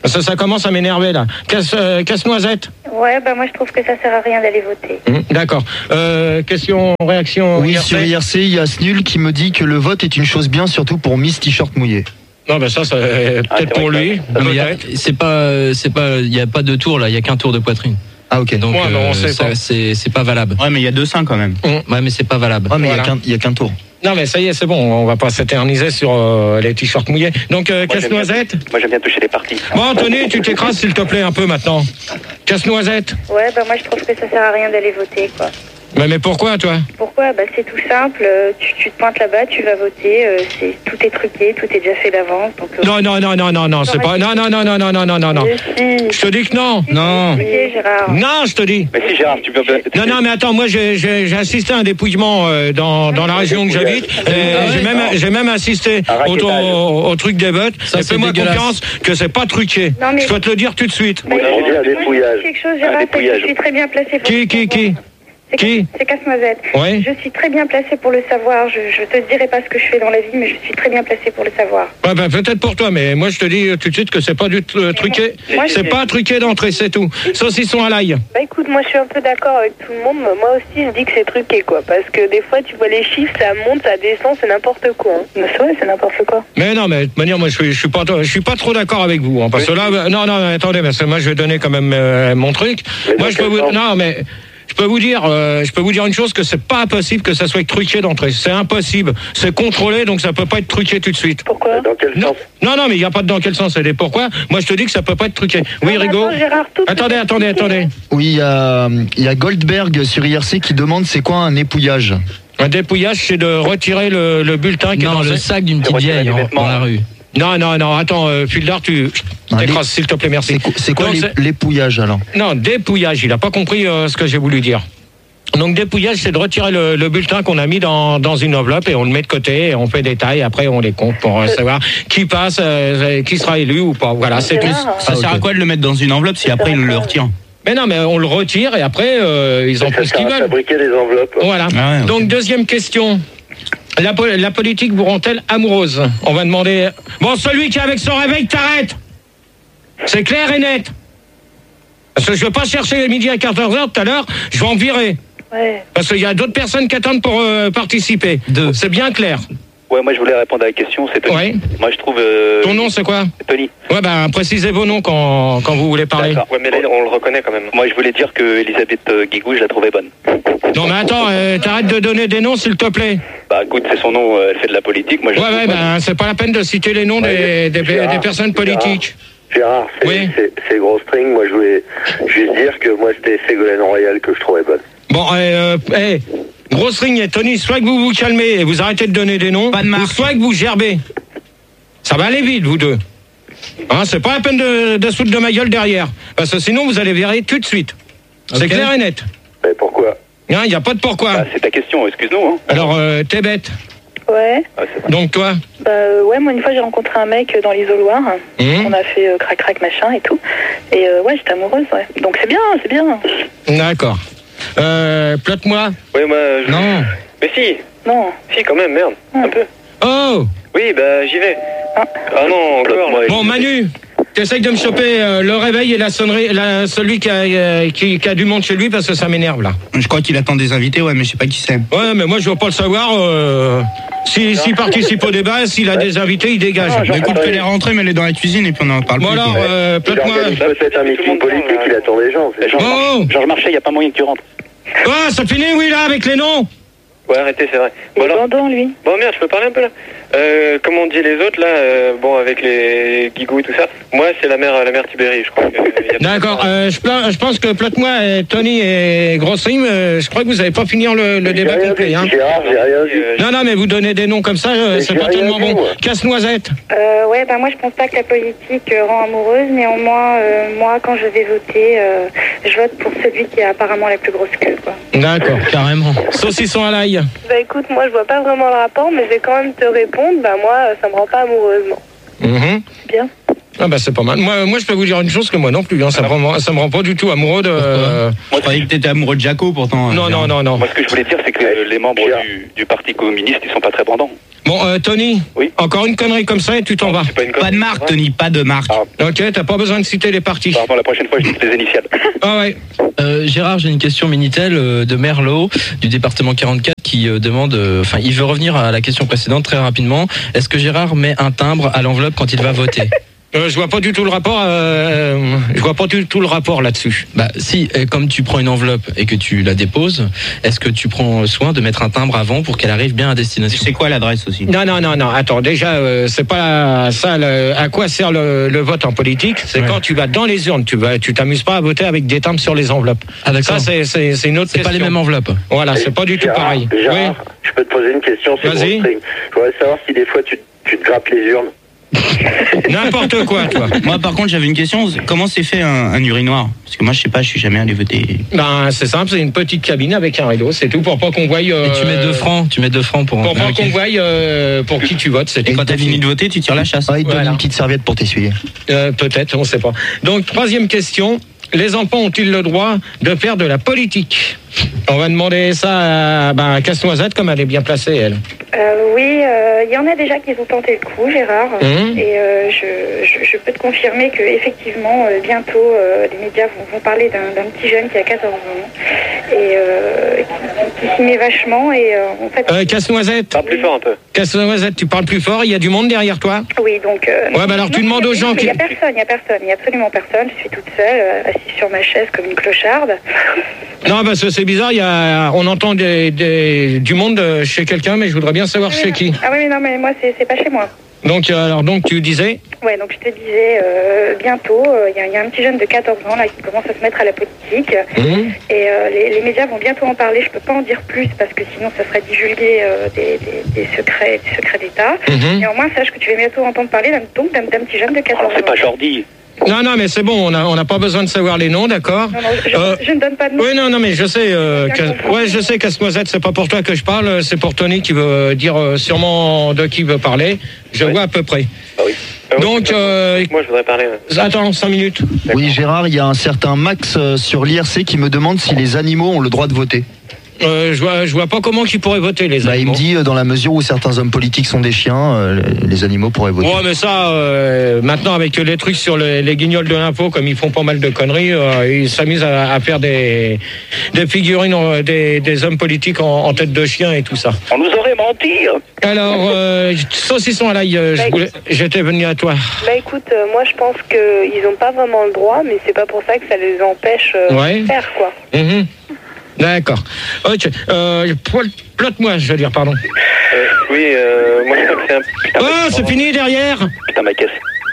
Ça, ça commence à m'énerver là. Casse, euh, casse-noisette. Ouais, bah moi je trouve que ça sert à rien d'aller voter. Mmh, d'accord. Euh, question, réaction. Oui, I R C. sur I R C, il y a Snul qui me dit que le vote est une chose bien, surtout pour Miss T-shirt mouillé. Non, ben ça, c'est peut-être Ah, c'est pour vrai lui. Non, mais il y a- peut-être. c'est pas, c'est pas, il y a pas de tour là, il y a qu'un tour de poitrine. Ah, ok. Donc Ouais, mais on euh, sait ça, pas. c'est, c'est pas valable. Ouais, mais il y a deux seins quand même. Ouais, mais c'est pas valable. Ah, mais il y a Voilà. qu'un- il y a qu'un tour. Non, mais ça y est, c'est bon. On va pas s'éterniser sur euh, les t-shirts mouillés. Donc, euh, Moi, j'aime casse-noisette. Moi, j'aime bien toucher les parties. Bon, Tony, tu t'écrases s'il te plaît un peu maintenant. Casse-noisette. Ouais, bah moi je trouve que ça sert à rien d'aller voter, quoi. Mais, mais pourquoi, toi? Pourquoi? Bah c'est tout simple, euh, tu, tu te pointes là-bas, tu vas voter, euh, c'est, tout est truqué, tout est déjà fait d'avance. Donc, euh, Non, non, non, non, non, non, c'est pas. Non, non, non, non, non, non, non, non, non. Mais si. Je te dis que non. Non. Ok, Gérard. Non, je te dis. Mais si, Gérard, tu peux. Non, non, mais attends, moi j'ai, j'ai, j'ai assisté à un dépouillement euh, dans, dans la région que j'habite. Et Ah ouais, j'ai, même, j'ai même assisté Un au, raquettage. au, au truc des votes. Ça, Et c'est fais-moi dégueulasse. confiance que c'est pas truqué. Non, mais- Je dois te le dire tout de suite. Bah, On dit un moi, je dis dépouillage. quelque chose, Un Gérard, c'est que dépouillage. je suis très bien placé pour Qui, le qui, savoir. qui C'est Qui C'est Casse-Noisette. Ouais. Je suis très bien placé pour le savoir. Je, je te dirai pas ce que je fais dans la vie, mais je suis très bien placé pour le savoir. Ouais, ben, peut-être pour toi, mais moi je te dis tout de suite que c'est pas du tout euh, truqué. Moi, C'est je- pas truqué d'entrée, c'est tout. Saucisson à l'ail. Bah écoute, moi je suis un peu d'accord avec tout le monde. Moi aussi je dis que c'est truqué quoi. Parce que des fois tu vois les chiffres, ça monte, ça descend, c'est n'importe quoi. Hein. Mais c'est vrai, c'est n'importe quoi. Mais non, mais de toute manière, moi je suis, je suis pas, je suis pas trop d'accord avec vous, hein, parce que là, euh, non, non, attendez, parce que moi je vais donner quand même euh, mon truc. Mais Moi dans je peux quel vous, sens non, mais je peux vous dire, euh, je peux vous dire une chose, que c'est pas possible que ça soit truqué d'entrée. C'est impossible. C'est contrôlé, donc ça peut pas être truqué tout de suite. Pourquoi? Dans quel Non, sens? non, non, mais il y a pas de dans quel sens. C'est des pourquoi. Moi je te dis que ça peut pas être truqué. Oui, Non, mais Rigaud. attends, Gérard, tout Attendez, peut être attendez, truqué. attendez. Oui, il y a, il y a Goldberg sur I R C qui demande c'est quoi un épouillage. Un dépouillage, c'est de retirer le, le bulletin qui est Non, dans le ce- sac d'une petite retirer vieille les en- vêtements. dans la rue. Non, non, non, attends, euh, Fildar, tu Allez. t'écrases, s'il te plaît, merci. C'est quoi, c'est quoi Donc, l'ép- l'épouillage alors? Non, dépouillage, il a pas compris euh, ce que j'ai voulu dire. Donc dépouillage, c'est de retirer le, le bulletin qu'on a mis dans, dans une enveloppe et on le met de côté et on fait des tailles, après on les compte pour euh, savoir qui passe, euh, qui sera élu ou pas. Voilà, c'est tout. Gérard, Ça Ah, sert ok. à quoi de le mettre dans une enveloppe si après il le retire? Mais non, mais on le retire et après euh, ils en Ça font ce sert qu'ils à veulent. fabriquer des enveloppes. Voilà. Ah ouais, ok. Donc deuxième question. La, po- la politique vous rend-elle amoureuse? On va demander. Bon, celui qui est avec son réveil, t'arrêtes. C'est clair et net. Parce que je ne veux pas chercher midi à quatorze heures tout à l'heure, je vais en virer. Ouais. Parce qu'il y a d'autres personnes qui attendent pour euh, participer. Deux. C'est bien clair. Ouais, moi je voulais répondre à la question, c'est Tony. Ouais. Moi je trouve. euh, Ton nom, c'est quoi? Tony. Ouais, ben, précisez vos noms quand, quand vous voulez parler. D'accord. Ouais, mais là on le reconnaît quand même. Moi je voulais dire que Elisabeth euh, Guigou, je la trouvais bonne. Non, mais attends, euh, t'arrêtes de donner des noms, s'il te plaît. Bah écoute, c'est son nom, euh, elle fait de la politique. Moi je Ouais, la ouais, trouve bonne. ben, c'est pas la peine de citer les noms des, des, des, des personnes politiques. Gérard, c'est Oui. c'est- c'est gros string. Moi, je voulais juste dire que moi, c'était Ségolène Royal que je trouvais bonne. Bon, euh, euh, hey, grosse ring et Tony, soit que vous vous calmez et vous arrêtez de donner des noms, Pas de marque. ou soit que vous gerbez. Ça va aller vite, vous deux. Hein, c'est pas la peine de, de se foutre de ma gueule derrière, parce que sinon vous allez virer tout de suite. C'est Ok. clair et net. Mais pourquoi? Il n'y a pas de pourquoi. Bah, c'est ta question, excuse-nous. Hein. Alors, euh, t'es bête. Ouais. Ah, c'est vrai. Donc toi, Bah euh, ouais, moi une fois j'ai rencontré un mec euh, dans l'isoloir. Hum. On a fait euh, crac crac machin et tout. Et euh, ouais, j'étais amoureuse, ouais. Donc c'est bien, c'est bien. d'accord. Euh, plotte-moi. Ouais, moi. Je... Non. Mais si, Non. si quand même, merde, un peu. Oh. Oui, bah j'y vais. Ah. Ah non, encore. Bloque-moi. là. Bon, Manu, t'essayes de me choper euh, le réveil et la sonnerie, la, celui qui a, euh, qui, qui a du monde chez lui, parce que ça m'énerve là. Je crois qu'il attend des invités, ouais, mais je sais pas qui c'est. Ouais, mais moi je veux pas le savoir. Euh, S'il si, s'il participe au débat, s'il a des invités, il dégage. Ah, Bah, écoute, attendez. fais-les rentrer, mais les dans la cuisine et puis on en parle Bon plus. alors, quoi. euh, Il plate-moi. organise peut-être un meeting politique, il attend des gens. c'est ça. Oh, Georges Marchais, il n'y a pas moyen que tu rentres. ah, ça finit, oui, là, avec les noms. Ouais, arrêtez, c'est vrai. Il Bon est alors. bandant lui. Bon merde, je peux parler un peu là. Euh, comme on dit les autres là, euh, bon avec les Guigou et tout ça. Moi c'est la mère, la mère Tibéri, je crois. que, euh, y a pas- D'accord, euh, je, pla- je pense que plate-moi, et Tony et Grossrim, euh, je crois que vous n'allez pas finir le, le J'ai débat rien complet. dit, Hein. Gérard, j'ai rien dit. Euh, Non, non, mais vous donnez des noms comme ça, euh, Mais c'est j'ai pas rien tellement dit, bon. moi. Casse-noisette. Euh, ouais, bah moi je pense pas que la politique euh, rend amoureuse. Néanmoins, euh, moi quand je vais voter, euh, je vote pour celui qui a apparemment la plus grosse queue, quoi. D'accord. Carrément. Saucisson à l'ail. Bah écoute, moi je vois pas vraiment le rapport, mais je vais quand même te répondre. Bah moi, ça me rend pas amoureuse, non. Mhm. Bien. Ah bah c'est pas mal. Moi, moi je peux vous dire une chose que moi non plus. Hein, ça, me rend, ça me rend pas du tout amoureux de. Euh... Moi je croyais que t'étais amoureux de Jaco pourtant. Non non non non. Moi ce que je voulais dire c'est que les membres du, du parti communiste ils sont pas très bandants. Bon euh, Tony. Oui. Encore une connerie comme ça et tu t'en vas. Pas, pas de marque Tony, pas de marque. Ah. Ok, t'as pas besoin de citer les partis. Pardon, la prochaine fois je dis les initiales. Ah ouais. Euh, Gérard, j'ai une question Minitel euh, de Merlot du département quarante-quatre qui euh, demande, enfin, euh, il veut revenir à la question précédente très rapidement. Est-ce que Gérard met un timbre à l'enveloppe quand il va voter? Euh, je vois pas du tout le rapport. Euh, je vois pas du tout le rapport là-dessus. Bah si, et comme tu prends une enveloppe et que tu la déposes, est-ce que tu prends soin de mettre un timbre avant pour qu'elle arrive bien à destination? C'est quoi l'adresse aussi? Non non non non. Attends, déjà euh, c'est pas ça. Le, à quoi sert le, le vote en politique? C'est ouais. Quand tu vas dans les urnes, tu vas, tu t'amuses pas à voter avec des timbres sur les enveloppes. Ah d'accord. Ça c'est c'est c'est une autre c'est question. Pas les mêmes enveloppes. Voilà, c'est pas du Gérard, tout pareil. Gérard, oui. Je peux te poser une question. Vas-y. Je voudrais savoir si des fois tu, tu te grappes les urnes. N'importe quoi, toi. Moi, par contre, j'avais une question. Comment s'est fait un, un urinoir? Parce que moi, je sais pas, je suis jamais allé voter. Ben, c'est simple, c'est une petite cabine avec un rideau, c'est tout pour pas qu'on voie. Euh, Et tu mets deux francs, tu mets deux francs pour. Pour pas okay. qu'on voie euh, pour qui tu votes. C'est Et quand t'as fini de voter, tu tires la chasse. Ah, il te donne une petite serviette pour t'essuyer. Euh, peut-être, on sait pas. Donc, troisième question. Les enfants ont-ils le droit de faire de la politique? On va demander ça à, ben, à Casse-Noisette, comme elle est bien placée, elle. Euh, oui, il euh, y en a déjà qui ont tenté le coup, Gérard. Mmh. Et euh, je, je, je peux te confirmer que effectivement, euh, bientôt, euh, les médias vont, vont parler d'un, d'un petit jeune qui a quatorze ans et euh, qui, qui s'y met vachement. Et euh, en fait, euh, Casse-Noisette. Parle plus fort un peu. Casse-Noisette, tu parles plus fort. Il y a du monde derrière toi. Oui, donc. Euh, ouais, bah alors non, tu demandes aux gens qui. Il y a personne, il y a personne, il y a absolument personne. Je suis toute seule, euh, assise sur ma chaise comme une clocharde. Non, parce que c'est bizarre. Il y a, on entend des, des, du monde chez quelqu'un, mais je voudrais bien savoir ah chez oui, qui. Ah oui, mais non, mais moi, c'est, c'est pas chez moi. Donc, alors, donc, tu disais? Ouais, donc je te disais, euh, bientôt, il euh, y, y a un petit jeune de quatorze ans là qui commence à se mettre à la politique. Mmh. Et euh, les, les médias vont bientôt en parler. Je peux pas en dire plus parce que sinon, ça serait divulguer euh, des, des, des secrets, des secrets d'État. Mmh. Néanmoins, sache que tu vas bientôt entendre parler d'un, donc, d'un, d'un petit jeune de quatorze ans. Alors, c'est pas Jordi. Non, non, mais c'est bon, on n'a on a pas besoin de savoir les noms, d'accord? Non, non, je, euh, je ne donne pas de nom. Oui, non, non, mais je sais, euh, ouais, je sais, Casse-Noisette, c'est pas pour toi que je parle, c'est pour Tony qui veut dire euh, sûrement de qui veut parler. Je oui. vois à peu près. Ah oui. Ah oui. Donc, euh, moi, je voudrais parler. Ouais. Attends, cinq minutes. D'accord. Oui, Gérard, il y a un certain Max euh, sur l'I R C qui me demande si les animaux ont le droit de voter. Euh, je vois, je vois pas comment ils pourraient voter, les bah, animaux. Il me dit, euh, dans la mesure où certains hommes politiques sont des chiens, euh, les animaux pourraient voter. Ouais, mais ça, euh, maintenant, avec les trucs sur les, les guignols de l'impôt, comme ils font pas mal de conneries, euh, ils s'amusent à, à faire des, des figurines, des, des hommes politiques en, en tête de chien et tout ça. On nous aurait menti. Alors, euh, saucisson à l'ail, euh, bah, voulais, j'étais venu à toi. Bah écoute, euh, moi je pense qu'ils n'ont pas vraiment le droit, mais c'est pas pour ça que ça les empêche euh, ouais. de faire, quoi. Mmh. D'accord. Ok. Euh, Plotte-moi, je veux dire, pardon. Euh, oui, euh, moi je crois que c'est un... Putain, oh, c'est fini derrière. Putain, ma caisse.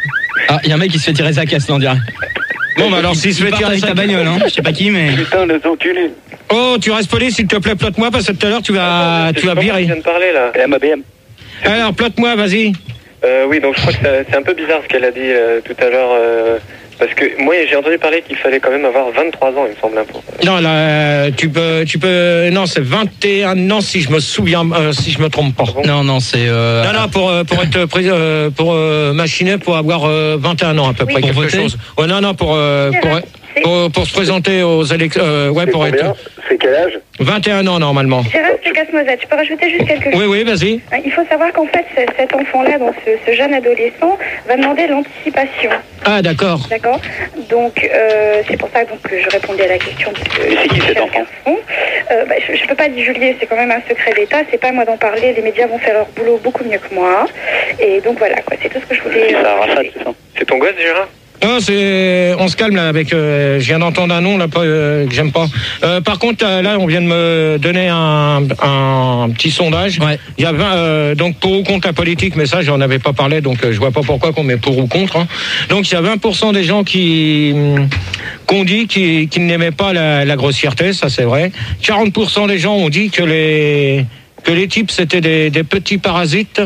Ah, il y a un mec qui se fait tirer sa caisse, là, on dirait. Bon, bah alors s'il se fait tirer sa bagnole, hein. Je sais pas qui, mais... Putain, les enculés. Oh, tu restes poli, s'il te plaît, plotte-moi, parce que tout à l'heure, tu vas, ah, tu vas virer. Je viens de parler, là. Elle a ma B M. Alors, plotte-moi, vas-y. Euh, oui, donc je crois que ça, c'est un peu bizarre ce qu'elle a dit euh, tout à l'heure... Euh... Parce que moi j'ai entendu parler qu'il fallait quand même avoir vingt-trois ans, il me semble. Pour... Non, là, tu peux, tu peux, non, c'est vingt et un ans si je me souviens, euh, si je me trompe pas. Bon. Non, non, c'est. Euh... Non, non, pour pour être pris, euh, pour euh, machiner, pour avoir euh, vingt et un ans à peu près, oui, quelque voter. chose. Ouais, non, non, pour euh, pour, pour pour se présenter aux élections, euh, ouais, c'est pour combien être. C'est quel âge? vingt et un ans normalement. Gérard, c'est Casse-Noisette. Je peux rajouter juste quelque chose? Oui, oui, vas-y. Il faut savoir qu'en fait, cet enfant-là, donc ce, ce jeune adolescent, va demander l'anticipation. Ah, d'accord. D'accord. Donc, euh, c'est pour ça donc, que je répondais à la question de Mais c'est qui cet enfant? euh, bah, Je ne peux pas divulguer, c'est quand même un secret d'État. C'est pas à moi d'en parler. Les médias vont faire leur boulot beaucoup mieux que moi. Et donc voilà, quoi. C'est tout ce que je voulais. C'est ça, Rafat, c'est ça. C'est ton gosse, Gérard? Ah, c'est, on se calme là avec. Euh, je viens d'entendre un nom là pas, euh, que j'aime pas. Euh, par contre, là, on vient de me donner un, un petit sondage. Ouais. Il y a vingt, euh, donc pour ou contre la politique, mais ça, j'en avais pas parlé, donc euh, je vois pas pourquoi qu'on met pour ou contre. Hein. Donc il y a vingt pour cent des gens qui qu'on dit qui, qui n'aimaient pas la, la grossièreté, ça c'est vrai. quarante pour cent des gens ont dit que les que les types c'était des, des petits parasites.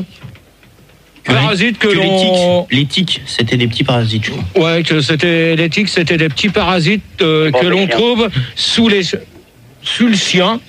Parasites que, que l'on... les tiques, c'était des petits parasites, je crois. Ouais, que c'était les tiques, c'était des petits parasites euh, bon, que l'on chiens. trouve sous les sous le sien.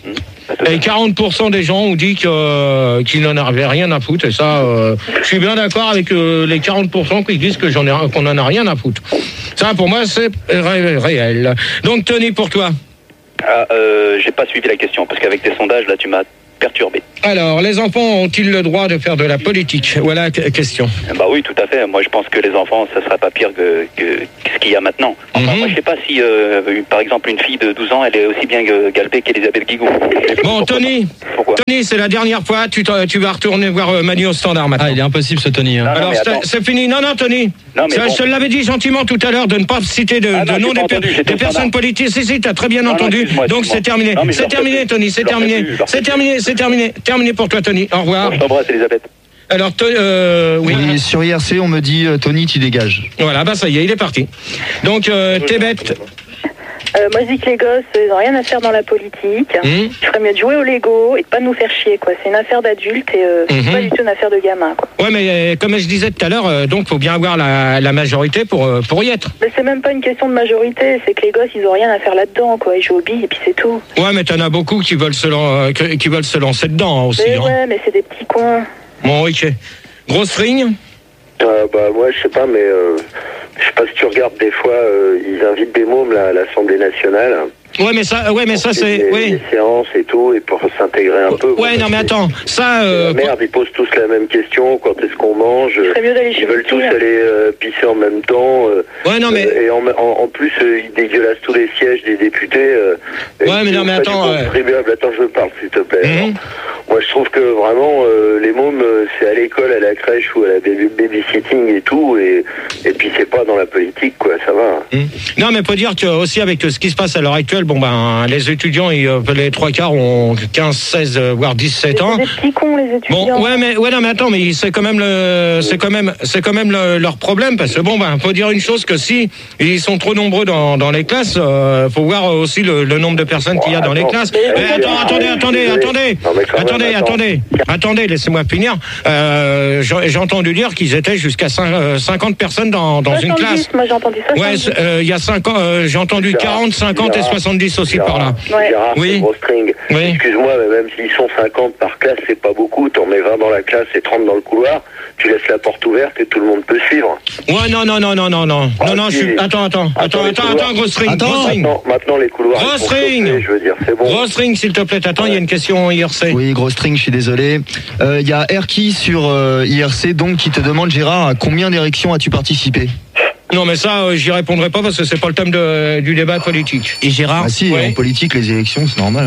Et quarante pour cent des gens ont dit que, euh, qu'ils n'en avaient rien à foutre. Et ça, euh, je suis bien d'accord avec euh, les quarante pour cent qui disent que j'en ai, qu'on n'en a rien à foutre. Ça, pour moi, c'est ré- réel. Donc, Tony, pour toi. Ah, euh, j'ai pas suivi la question, parce qu'avec tes sondages, là, tu m'as perturbé. Alors, les enfants ont-ils le droit de faire de la politique? Voilà la question. Bah oui, tout à fait. Moi, je pense que les enfants, ça sera pas pire que, que, que ce qu'il y a maintenant. Enfin, Mhm. moi, je sais pas si, euh, par exemple, une fille de douze ans, elle est aussi bien que galbée qu'Elisabeth Guigou. Bon, Tony, Tony, c'est la dernière fois. Tu, t'en- tu vas retourner voir euh, Manu au standard maintenant. Ah, il est impossible ce Tony. Hein. Non, non, Alors, mais c'est, attends. c'est fini. Non, non, Tony. Non, mais Ça, bon. Je te l'avais dit gentiment tout à l'heure de ne pas citer de, Ah, non, de j'ai nom pas des, per- entendu, j'étais des au personnes standard. politiques. Si, si, t'as très bien Non, non, entendu. excuse-moi, Donc, excuse-moi. c'est terminé. Non, mais je C'est leur terminé, fais Tony. plus. C'est Je leur fais terminé. plus, je leur C'est fais terminé. C'est terminé. Terminé pour toi, Tony. Au revoir. Bon, je t'embrasse, Elisabeth. Alors, to- euh, oui. Et sur I R C, on me dit euh, Tony, tu dégages. Voilà, bah ça y est, il est parti. Donc, euh, t'es bête. Euh, moi, je dis que les gosses, ils n'ont rien à faire dans la politique. Hum. Je ferais mieux de jouer au Lego et de pas nous faire chier, quoi. C'est une affaire d'adulte et euh, c'est Mhm. pas du tout une affaire de gamin, quoi. Ouais, mais euh, comme je disais tout à l'heure, euh, donc faut bien avoir la, la majorité pour, euh, pour y être. Mais c'est même pas une question de majorité, c'est que les gosses, ils ont rien à faire là-dedans, quoi. Ils jouent aux billes et puis c'est tout. Ouais, mais t'en as beaucoup qui veulent se, lan- euh, que- qui veulent se lancer dedans hein, aussi. Mais hein. ouais, mais c'est des petits cons. Bon, ok. Grosse string. Euh, bah, moi, je sais pas, mais euh, je sais pas si tu regardes des fois, euh, ils invitent des mômes là, à l'Assemblée nationale. Ouais, mais ça, ouais, mais ça c'est, Des, oui. des séances et tout, et pour s'intégrer un peu. Ouais, non, mais attends, ça. C'est Euh, la merde, ils posent tous la même question, quand est-ce qu'on mange. serait mieux d'aller chez Ils veulent le tous psy, là. aller euh, pisser en même temps. euh, Ouais, non, mais- euh, et en, en, en plus, euh, ils dégueulassent tous les sièges des députés. euh, et Ouais, mais ils non, font mais pas du attends, ouais. contribuable. Attends, je parle, s'il te plaît. Mhm. Alors, moi, je trouve que vraiment, euh, les mômes, euh, c'est à l'école, à la crèche ou à la baby- babysitting et tout. Et, et puis, c'est pas dans la politique, quoi, ça va. hum. Non, mais faut dire que aussi avec ce qui se passe à l'heure actuelle, bon ben, les étudiants, ils, euh, les trois quarts ont quinze, seize, euh, voire dix-sept ans. C'est des petits cons, les étudiants. Bon, ouais, mais ouais, non, mais attends, mais c'est quand même le, c'est quand même, c'est quand même le- leur problème parce que bon, ben, faut dire une chose que si ils sont trop nombreux dans, dans les classes, euh, faut voir aussi le, le nombre de personnes qu'il y a dans les classes. Mais- Mais attends, attendez, attendez, attendez, Non, mais quand même, attendez, attends. attendez, attendez, laissez-moi finir. Euh, j'ai j'ai entendu dire qu'ils étaient jusqu'à cin- euh, cinquante personnes dans, dans une classe. Moi, j'ai entendu ça. Ouais, c'est- euh, il y a cinq ans, euh, j'ai entendu Gérard, quarante, cinquante et Gérard, soixante-dix aussi Gérard, par là. Ouais. Gérard, Oui. c'est gros string. Oui. Excuse-moi, mais même s'ils sont cinquante par classe, c'est pas beaucoup. T'en mets vingt dans la classe et trente dans le couloir. Tu laisses la porte ouverte et tout le monde peut suivre. Ouais, non, non, non, non, non, non, Ah, non, non, je si. suis, attends, attends, attends, les attends, couloirs- attends, gros string, Attends. gros string. Maintenant, maintenant, les couloirs. ils Gros sont string. chauffés, je veux dire, c'est bon. Gros string, s'il te plaît, attends, il y a une question I R C. Oui, gros string, je suis désolé. Euh, Il y a Erki sur euh, I R C donc qui te demande, Gérard, à combien d'érections as-tu participé? Non, mais ça, euh, j'y répondrai pas parce que c'est pas le thème de- du débat politique. Et Gérard, Ah si, ouais. en politique, les élections, c'est normal.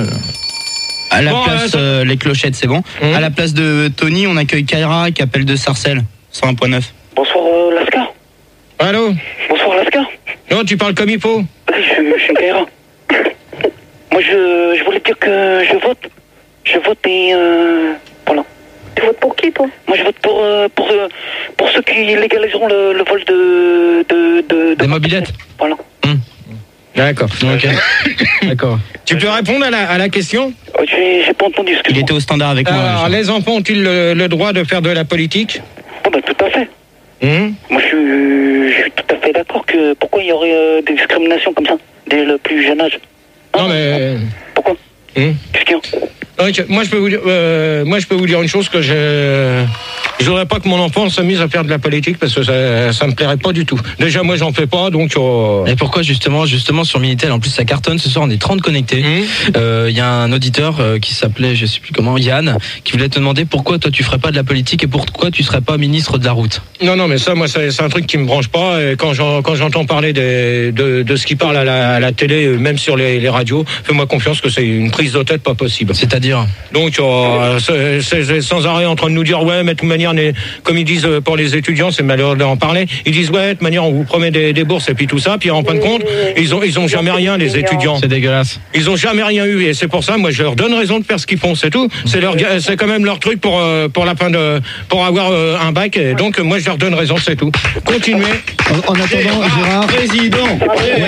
à la Bon, place, euh, euh, les clochettes, c'est bon. Hum. À la place de Tony, on accueille Kaira qui appelle de Sarcelles, cent un point neuf. Bonsoir, euh, Lascar. Allô? Bonsoir, Lascar. Non, tu parles comme il faut. Je, je suis Kaira. Moi, je, je voulais dire que je vote. Je vote et... Euh, voilà. Tu votes pour qui, toi? Moi, je vote pour, euh, pour, euh, pour ceux qui légaliseront le, le vol de... de, de, de Des mobylettes. Voilà. D'accord. Ok. D'accord. Tu peux répondre à la, à la question? Oh, J'ai j'ai pas entendu ce que Il était au standard avec moi. Alors, les enfants ont-ils le, le droit de faire de la politique? Oh, bah, tout à fait. Hum? Moi, je suis, je suis tout à fait d'accord que pourquoi il y aurait euh, des discriminations comme ça dès le plus jeune âge. Non, mais. Pourquoi? Hum? Qu'est-ce qu'il y a? Ok, moi je peux vous dire, euh, moi je peux vous dire une chose que je, je voudrais pas que mon enfant se mise à faire de la politique parce que ça, ça me plairait pas du tout. Déjà moi j'en fais pas, donc. euh, Et pourquoi justement, justement sur Minitel, en plus ça cartonne, ce soir on est trente connectés. Il Hum? y a un auditeur euh, qui s'appelait, je sais plus comment, Yann, qui voulait te demander pourquoi toi tu ferais pas de la politique et pourquoi tu serais pas ministre de la route. Non, non, mais ça, moi, c'est c'est un truc qui me branche pas. Et quand j'en- quand j'entends parler des, de, de ce qui parle à la, à la télé, euh, même sur les, les radios, fais-moi confiance que c'est une prise de tête pas possible. C'est-à-dire? Donc, euh, c'est c'est- c'est sans arrêt en train de nous dire, ouais, mais de toute manière, les- comme ils disent euh, pour les étudiants, c'est malheureux d'en parler, ils disent, ouais, de toute manière, on vous promet des, des bourses et puis tout ça, puis en fin de compte, ils ont, ils ont jamais rien, les étudiants. C'est dégueulasse. Ils ont jamais rien eu et c'est pour ça, moi, je leur donne raison de faire ce qu'ils font, c'est tout. C'est leur, ga- c'est quand même leur truc pour, euh, pour la fin de, pour avoir euh, un bac et donc, moi, je leur donne raison, c'est tout. Continuez. En, en attendant, Gérard, Président.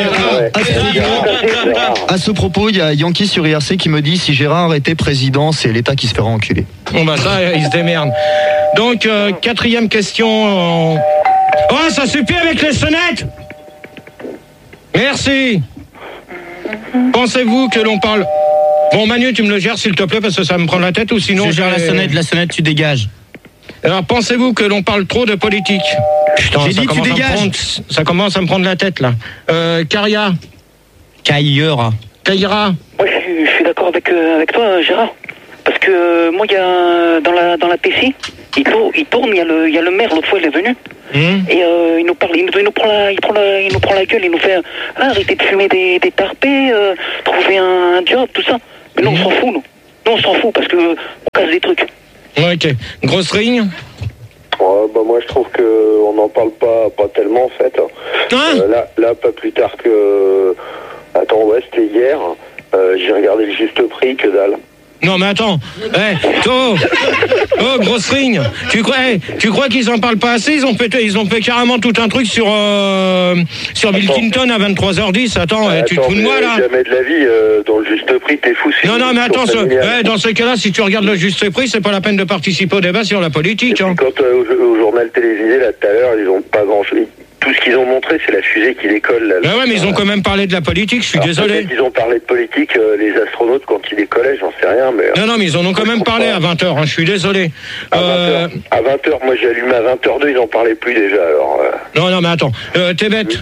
à ce, à ce propos, il y a Yankee sur I R C qui me dit, si Gérard était président, c'est l'État qui se fera enculer. Bon bah ça, ils se démerdent. Donc, euh, quatrième question. euh, Oh, ça suffit avec les sonnettes. Merci. Pensez-vous que l'on parle... Bon, Manu, tu me le gères, s'il te plaît, parce que ça me prend la tête, ou sinon... Je gère la sonnette, la sonnette, tu dégages. Alors, pensez-vous que l'on parle trop de politique? Putain, J'ai ça dit, tu commence à me dégages. prendre- Ça commence à me prendre la tête, là. Euh, Caria. Caillera. Caillera. Moi, je suis, je suis d'accord avec, euh, avec toi, Gérard. Parce que euh, moi, il y a dans la dans la P C, il tourne, il tourne, il y a le il y a le maire. L'autre fois, il est venu Mmh. et euh, il nous parle, il nous, il nous prend la, il prend la, il nous prend la gueule, il nous fait ah, arrêtez de fumer des des tarpés, euh, trouver un, un job, tout ça. Mais non, on s'en fout, nous. Nous, on s'en fout parce que on casse des trucs. Ouais, ok. Grosse ring. Ouais, bah moi je trouve que on n'en parle pas pas tellement en fait. Euh, là, là pas plus tard que attends ouais c'était hier. Euh, j'ai regardé le juste prix, que dalle. Non, mais attends. Eh, oh, oh, grosse ring. Tu crois, eh, tu crois qu'ils en parlent pas assez? Ils ont fait, ils ont fait carrément tout un truc sur, euh, sur Bill Clinton à vingt-trois heures dix. Attends, eh, tu te Attends, fous de mais moi, là? jamais de la vie euh, dans le juste prix, t'es fou. c'est Non, une non, mais émission attends, ce- familiale. eh, dans ce cas-là, si tu regardes le juste prix, c'est pas la peine de participer au débat sur la politique. Hein. Quand euh, au, au journal télévisé là tout à l'heure, ils ont pas grand chose. Tout ce qu'ils ont montré, c'est la fusée qui décolle. Là, Ben ouais, mais ils ont quand même parlé de la politique, je suis Alors, désolé. peut-être qu'ils ont parlé de politique, euh, les astronautes quand ils décollaient, j'en sais rien, mais. Non, non, mais ils en ont quand même parlé à vingt heures, hein, je suis désolé. Euh, À vingt heures, moi j'ai allumé à vingt heures deux, ils en parlaient plus déjà, alors. euh, Non, non, mais attends, euh, t'es bête.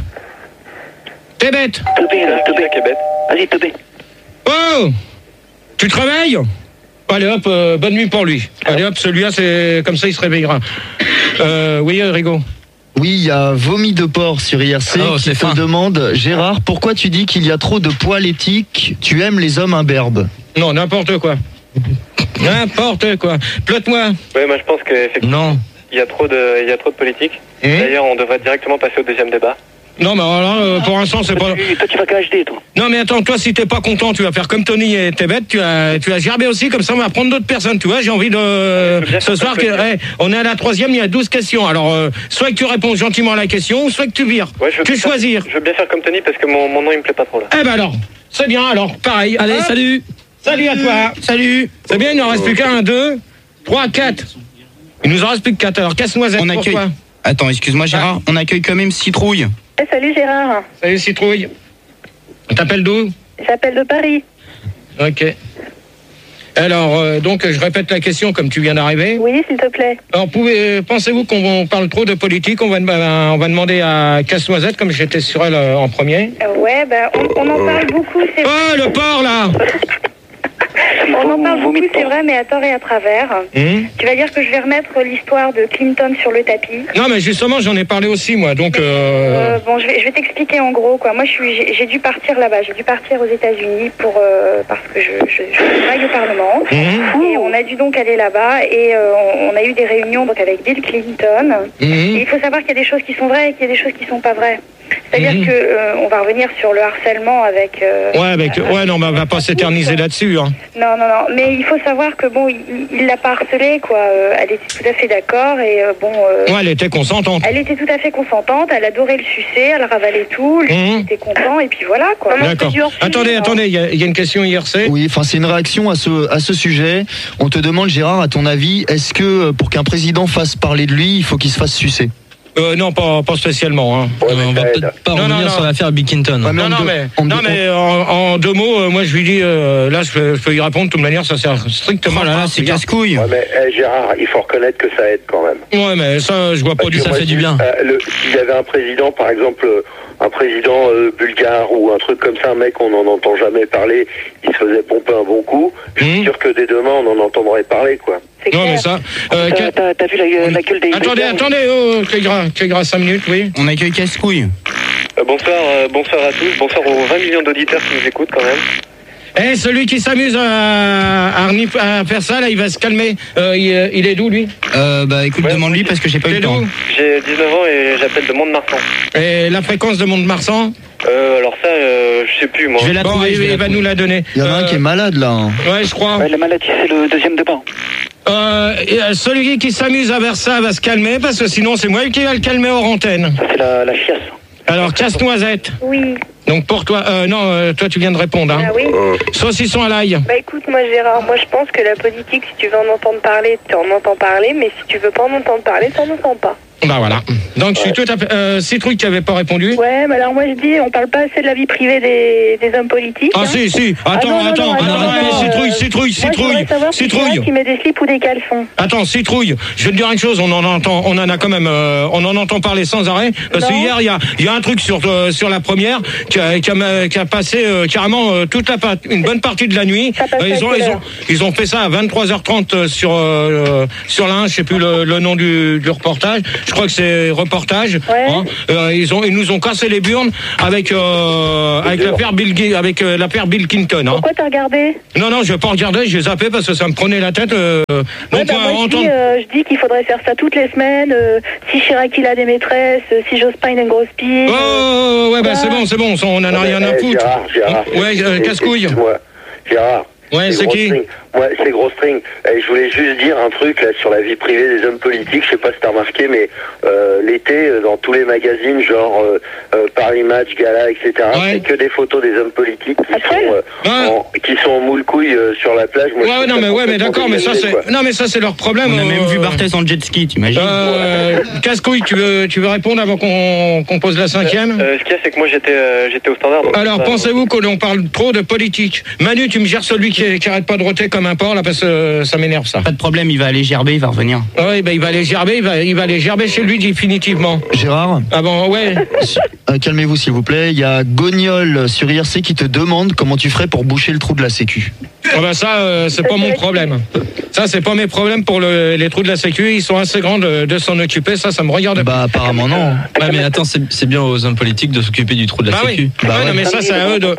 T'es bête. Teubé, là, teubé. Vas-y, teubé. Oh, tu te réveilles? Allez hop, euh, bonne nuit pour lui. Allez hop, celui-là, c'est comme ça, il se réveillera. Euh, oui, Rigaud. Oui, il y a Vomi de porc sur I R C Oh, qui c'est te fin. demande Gérard, pourquoi tu dis qu'il y a trop de poils éthiques? Tu aimes les hommes imberbes? Non, n'importe quoi. N'importe quoi. Plotte-moi. Oui, moi je pense que Non. il y a trop de, il y a trop de politique. D'ailleurs, on devrait directement passer au deuxième débat. Non, mais alors là, euh, pour l'instant, c'est pas. Toi, tu vas qu'à H D, toi. Non, mais attends, toi, si t'es pas content, tu vas faire comme Tony et t'es bête, tu vas, tu vas gerber aussi, comme ça, on va prendre d'autres personnes, tu vois. J'ai envie de. Ce soir, que, eh, on est à la troisième, il y a douze questions. Alors, euh, soit que tu réponds gentiment à la question, ou soit que tu vires. Ouais, je veux tu bien faire- choisir. Je veux bien faire comme Tony parce que mon, mon nom il me plaît pas trop là. Eh ben alors, c'est bien, alors, pareil. Allez, Hop. salut. Salut à toi. Salut. C'est bien, il n'en reste plus qu'un, deux, trois, quatre. Il nous en reste plus que quatre. Alors, casse-noisette, On accueille. pourquoi? Attends, excuse-moi Gérard, on accueille quand même Citrouille. Eh, salut Gérard, Salut, Citrouille. On t'appelle d'où? j'appelle de Paris. Ok. Alors, euh, donc, je répète la question comme tu viens d'arriver. Oui, s'il te plaît. Alors, pouvez, pensez-vous qu'on parle trop de politique? On va, ben, on va demander à Casse-Noisette, comme j'étais sur elle euh, en premier. Euh, ouais, ben on, on en parle beaucoup, c'est Oh, le porc, là! On en parle beaucoup, c'est vrai, mais à tort et à travers. Hum Tu vas dire que je vais remettre l'histoire de Clinton sur le tapis. Non, mais justement, j'en ai parlé aussi, moi. Donc, euh... Euh, bon, je vais, je vais t'expliquer en gros, quoi. Moi, je suis, j'ai, j'ai dû partir là-bas. J'ai dû partir aux États-Unis pour euh, parce que je, je, je travaille au Parlement. Mhm. Et on a dû donc aller là-bas et euh, on, on a eu des réunions donc avec Bill Clinton. Mhm. Et il faut savoir qu'il y a des choses qui sont vraies et qu'il y a des choses qui sont pas vraies. C'est-à-dire Mhm. que euh, on va revenir sur le harcèlement avec. euh, Ouais, avec, ouais, non, mais on va pas s'éterniser là-dessus, hein. Non, non, non. Mais il faut savoir que bon, il, il l'a pas harcelée, quoi. Euh, elle était tout à fait d'accord et euh, bon. euh, Ouais, elle était consentante. Elle était tout à fait consentante, elle adorait le sucer, elle ravalait tout, lui Mhm. était content, et puis voilà quoi. D'accord. Attendez, attendez, il y, a- il y a une question I R C. Oui, enfin c'est une réaction à ce à ce sujet. On te demande Gérard, à ton avis, est-ce que euh, pour qu'un président fasse parler de lui, il faut qu'il se fasse sucer? Euh, non, pas, pas spécialement. Hein. on va peut-être pas Non, revenir non, sur non. l'affaire Bill Clinton. Ouais, mais Non, en non, deux- mais, en non, deux- mais en, en deux mots, euh, moi je lui dis, euh, là je peux, je peux y répondre de toute manière, ça sert strictement Oh là à là, rien. c'est casse-couille. Ouais, mais eh, Gérard, il faut reconnaître que ça aide quand même. Ouais, mais ça, je vois pas Parce du que ça moi, fait du si- bien. euh, le- S'il y avait un président, par exemple, euh, un président euh, bulgare ou un truc comme ça, un mec, on n'en entend jamais parler, il se faisait pomper un bon coup, je suis sûr que dès demain, on en entendrait parler, quoi. Non, mais ça. euh, T'as, quel- t'as- t'as vu la, la gueule des. Attendez, des- attendez, oh, Clégra, Clégra, cinq minutes, oui. On accueille Casse-couille. Euh, bonsoir, euh, bonsoir à tous, bonsoir aux vingt millions d'auditeurs qui nous écoutent quand même. Eh, celui qui s'amuse à, à, renif- à faire ça, là, il va se calmer. Euh, il, il est d'où, lui? Euh, bah écoute, demande-lui parce que j'ai pas eu T'es le temps. d'où? J'ai dix-neuf ans et j'appelle de Mont-de-Marsan. Et la fréquence de Mont-de-Marsan? Euh, alors ça, euh, je sais plus moi. Je vais la Bon, trouver, il, je vais il la va trouver. nous la donner. Il y en a un Euh, qui est malade là. hein. Ouais, je crois. Ouais, la maladie, c'est le deuxième débat. Euh, et, euh, celui qui s'amuse à faire ça va se calmer, parce que sinon, c'est moi qui va le calmer hors antenne. Ça, c'est la, la chiasse. Alors, Casse-Noisette. Oui. Donc, pour toi, euh, non, euh, toi, tu viens de répondre, hein. Ah oui. Saucisson à l'ail. Bah écoute, moi Gérard, moi je pense que la politique, si tu veux en entendre parler, tu en entends parler, mais si tu veux pas en entendre parler, tu en entends pas. Bah voilà. Donc je suis tout à fait. Euh, Citrouille qui avait pas répondu. Ouais, mais alors moi je dis, on parle pas assez de la vie privée des, des hommes politiques. Ah hein. si, si. Attends, Ah, non, non, attends. non, attends, non, attends, non, Citrouille, euh, citrouille, Moi, je citrouille. voudrais savoir si Citrouille. c'est qui met des slips ou des caleçons. Attends, Citrouille, je vais te dire une chose, on en entend, on en a quand même, euh, on en entend parler sans arrêt, parce que Non. hier, il y a, il y a un truc sur, euh, sur la première, qui a, qui a, qui a passé euh, carrément euh, toute la, pa- une bonne partie de la nuit. Ça passe Euh, à ils ont, quelle ils ont, heure ils ont fait ça à vingt-trois heures trente sur, euh, sur l'un, je sais plus le, le nom du, du reportage. Je crois que c'est reportage. Ouais. Hein. Euh, ils ont, ils nous ont cassé les burnes avec, euh, avec l'affaire Bill, Ga- avec euh, l'affaire Bill Clinton. Hein. Pourquoi t'as regardé? Non, non, je vais pas regarder, j'ai zappé parce que ça me prenait la tête. Euh, Ouais, donc, bah, on va moi, je entendre. dis, euh, je dis qu'il faudrait faire ça toutes les semaines. euh, si Chirac il a des maîtresses, euh, si Jospin il a une grosse pile. Oh, ouais, bah c'est bon, c'est bon, ça, on en a rien à Eh, foutre. Gérard, Gérard. Ouais, euh, casse-couille. Excuse-moi. Gérard. Ouais, c'est Gros qui String. Ouais, c'est Gros String. Et je voulais juste dire un truc là sur la vie privée des hommes politiques. Je sais pas si t'as remarqué, mais euh, l'été, euh, dans tous les magazines, genre euh, euh, Paris Match, Gala, et cetera, c'est que des photos des hommes politiques qui sont, euh, en, qui sont en moule couille euh, sur la plage. Moi, je Ouais, trouve non, ça mais ouais, mais d'accord, mais ça complètement c'est, débile, non, mais ça c'est leur problème. On a même euh, vu Barthès en jet ski, t'imagines? Euh, casse-couille, tu veux, tu veux répondre avant qu'on qu'on pose la cinquième? Euh, ce qu'il y a, c'est que moi j'étais euh, j'étais au standard. donc Alors, ça- pensez-vous que l'on parle trop de politique? Manu, tu me gères celui qui, qui arrête pas de roter comme un porc, là, parce que euh, ça m'énerve, ça. Pas de problème, il va aller gerber, il va revenir. Oui, ben il va aller gerber, il va, il va aller gerber chez lui définitivement. Gérard. Ah bon, ouais. Euh, calmez-vous s'il vous plaît. Il y a Gognol sur I R C qui te demande comment tu ferais pour boucher le trou de la Sécu. Ah bah ça, euh, c'est pas mon problème. Ça, c'est pas mes problèmes pour le- les trous de la sécu. Ils sont assez grands de, de s'en occuper. Ça, ça me regarde. Bah apparemment non. Ouais, mais attends, c'est c'est bien aux hommes politiques de s'occuper du trou de la Bah sécu. oui. Bah Ouais, ouais. non, mais ça, c'est à eux de.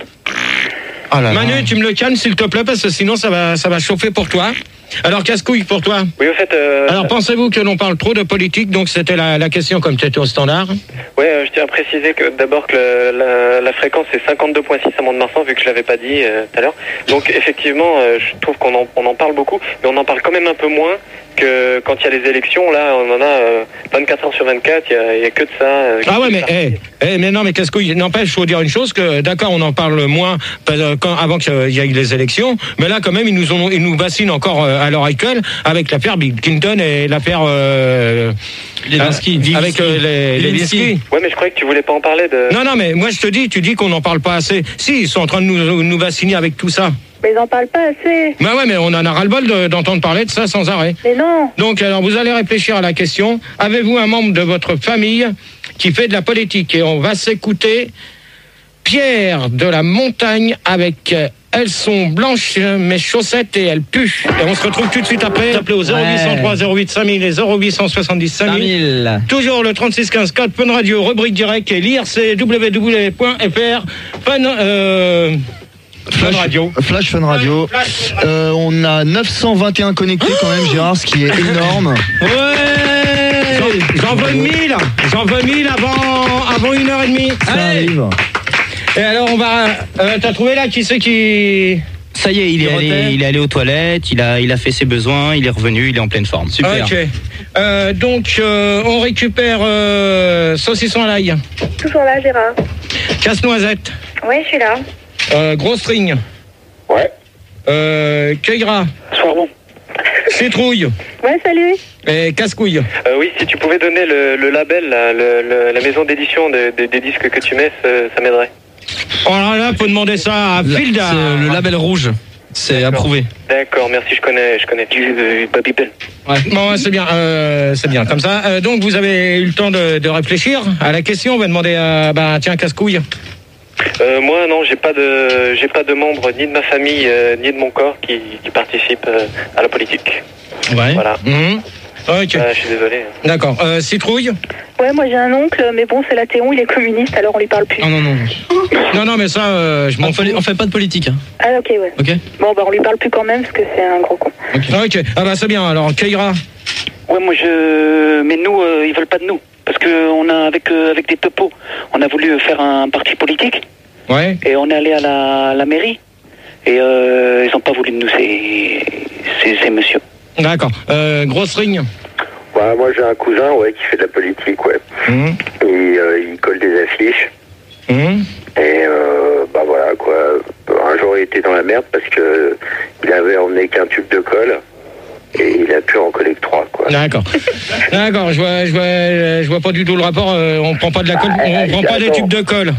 Ah là là. Manu, tu me le calmes s'il te plaît, parce que sinon ça va, ça va chauffer pour toi. Alors, casse-couille pour toi. Oui, au fait. euh, Alors, pensez-vous que l'on parle trop de politique? Donc, c'était la, la question comme tu étais au standard. Ouais, euh, je tiens à préciser que d'abord que le- la, la fréquence est cinquante-deux virgule six à Mont-de-Marsan, vu que je l'avais pas dit euh, tout à l'heure. Donc effectivement, euh, je trouve qu'on en, on en parle beaucoup, mais on en parle quand même un peu moins que quand il y a les élections. Là, on en a euh, vingt-quatre heures sur vingt-quatre, il y a, il y a que de ça. euh, Ah ouais, que de mais, ça. eh, eh, mais non, mais qu'est-ce qu'il n'empêche, faut dire une chose, que d'accord, on en parle moins euh, quand, avant qu'il y ait les élections, mais là, quand même, ils nous ont, ils nous bassinent encore euh, à l'heure actuelle avec l'affaire Bill Clinton et l'affaire euh, Lewinsky. euh, avec euh, les, les Lewinsky. Ouais, mais je croyais que tu voulais pas en parler de. Non, non, mais moi, je te dis, tu dis qu'on n'en parle pas assez. Si, ils sont en train de nous, nous bassiner avec tout ça. Mais ils en parlent pas assez. Mais ouais, mais on en a ras-le-bol de- d'entendre parler de ça sans arrêt. Mais non. Donc, alors, vous allez réfléchir à la question. Avez-vous un membre de votre famille qui fait de la politique? Et on va s'écouter Pierre de la Montagne avec euh, Elles sont blanches, mes chaussettes, et elles puent. Et on se retrouve tout de suite après. Appelez au zéro huit cent trois zéro huit cinq mille et zéro huit cent soixante-dix cinq mille. Toujours le trente-six quinze quatre, Fun Radio, rubrique direct et l'I R C w w w point f r. Fun, euh, Fun Radio. Flash Fun Radio. Euh, on a neuf cent vingt et un connectés quand même, Gérard, ce qui est énorme. Ouais. J'en- J'en veux mille. J'en veux mille avant, avant une heure et demie. Ça Allez. arrive. Et alors on va. Euh, T'as trouvé là qui c'est qui. Ça y est, il est, Il allé, rotait. il est allé aux toilettes, il a, il a fait ses besoins, il est revenu, il est en pleine forme. Super. Ok. Euh, donc euh, on récupère euh, saucisson à l'ail, Toujours là, Gérard. casse-noisette, Ouais, je suis là. euh, gros string. Ouais. Euh, cueil gras. Soir bon. Citrouille. Ouais, salut. Et casse-couille. Euh, oui, si tu pouvais donner le, le label, là, le, le- la maison d'édition de- de- des disques que tu mets, ça, ça m'aiderait. Oh là là, faut demander ça à Filda. C'est le label rouge. C'est approuvé. D'accord, merci, je connais, je connais. Tu, euh, Baby Bell. Ouais. Bon, c'est bien, euh, c'est bien. Comme ça, euh, donc vous avez eu le temps de, de réfléchir à la question. On va demander à, bah tiens, casse-couille. Euh, moi, non, j'ai pas de, j'ai pas de membres ni de ma famille euh, ni de mon corps qui, qui participent euh, à la politique. Ouais. Voilà. Mhm. Ok. Euh, je suis désolé. D'accord. Euh, citrouille. Ouais, moi j'ai un oncle, mais bon, c'est l'athéon, il est communiste, alors on lui parle plus. Non, non, non. Non, non, mais ça, euh, je m'en On fous. fait, on fait pas de politique. Hein. Ah, ok, ouais. Ok. Bon, bah on lui parle plus quand même, parce que c'est un gros con. Ah, ok. Ah bah c'est bien. Alors, Keira. Ouais, moi je. Mais nous, euh, ils veulent pas de nous. Parce que on a, avec, euh, avec des topos, on a voulu faire un parti politique. Ouais. Et on est allé à la, la mairie. Et euh, ils ont pas voulu de nous, ces, ces, ces messieurs. D'accord. Euh, grosse ring. Ouais, moi j'ai un cousin ouais, qui fait de la politique, ouais. Mhm. Et euh, il colle des affiches. Mhm. Et euh, bah voilà quoi. Un jour il était dans la merde parce que il avait emmené qu'un tube de colle et il a pu en coller que trois quoi. D'accord. D'accord, je vois, je vois, je vois pas du tout le rapport. euh, on prend pas de la colle, on prend pas des tubes de colle.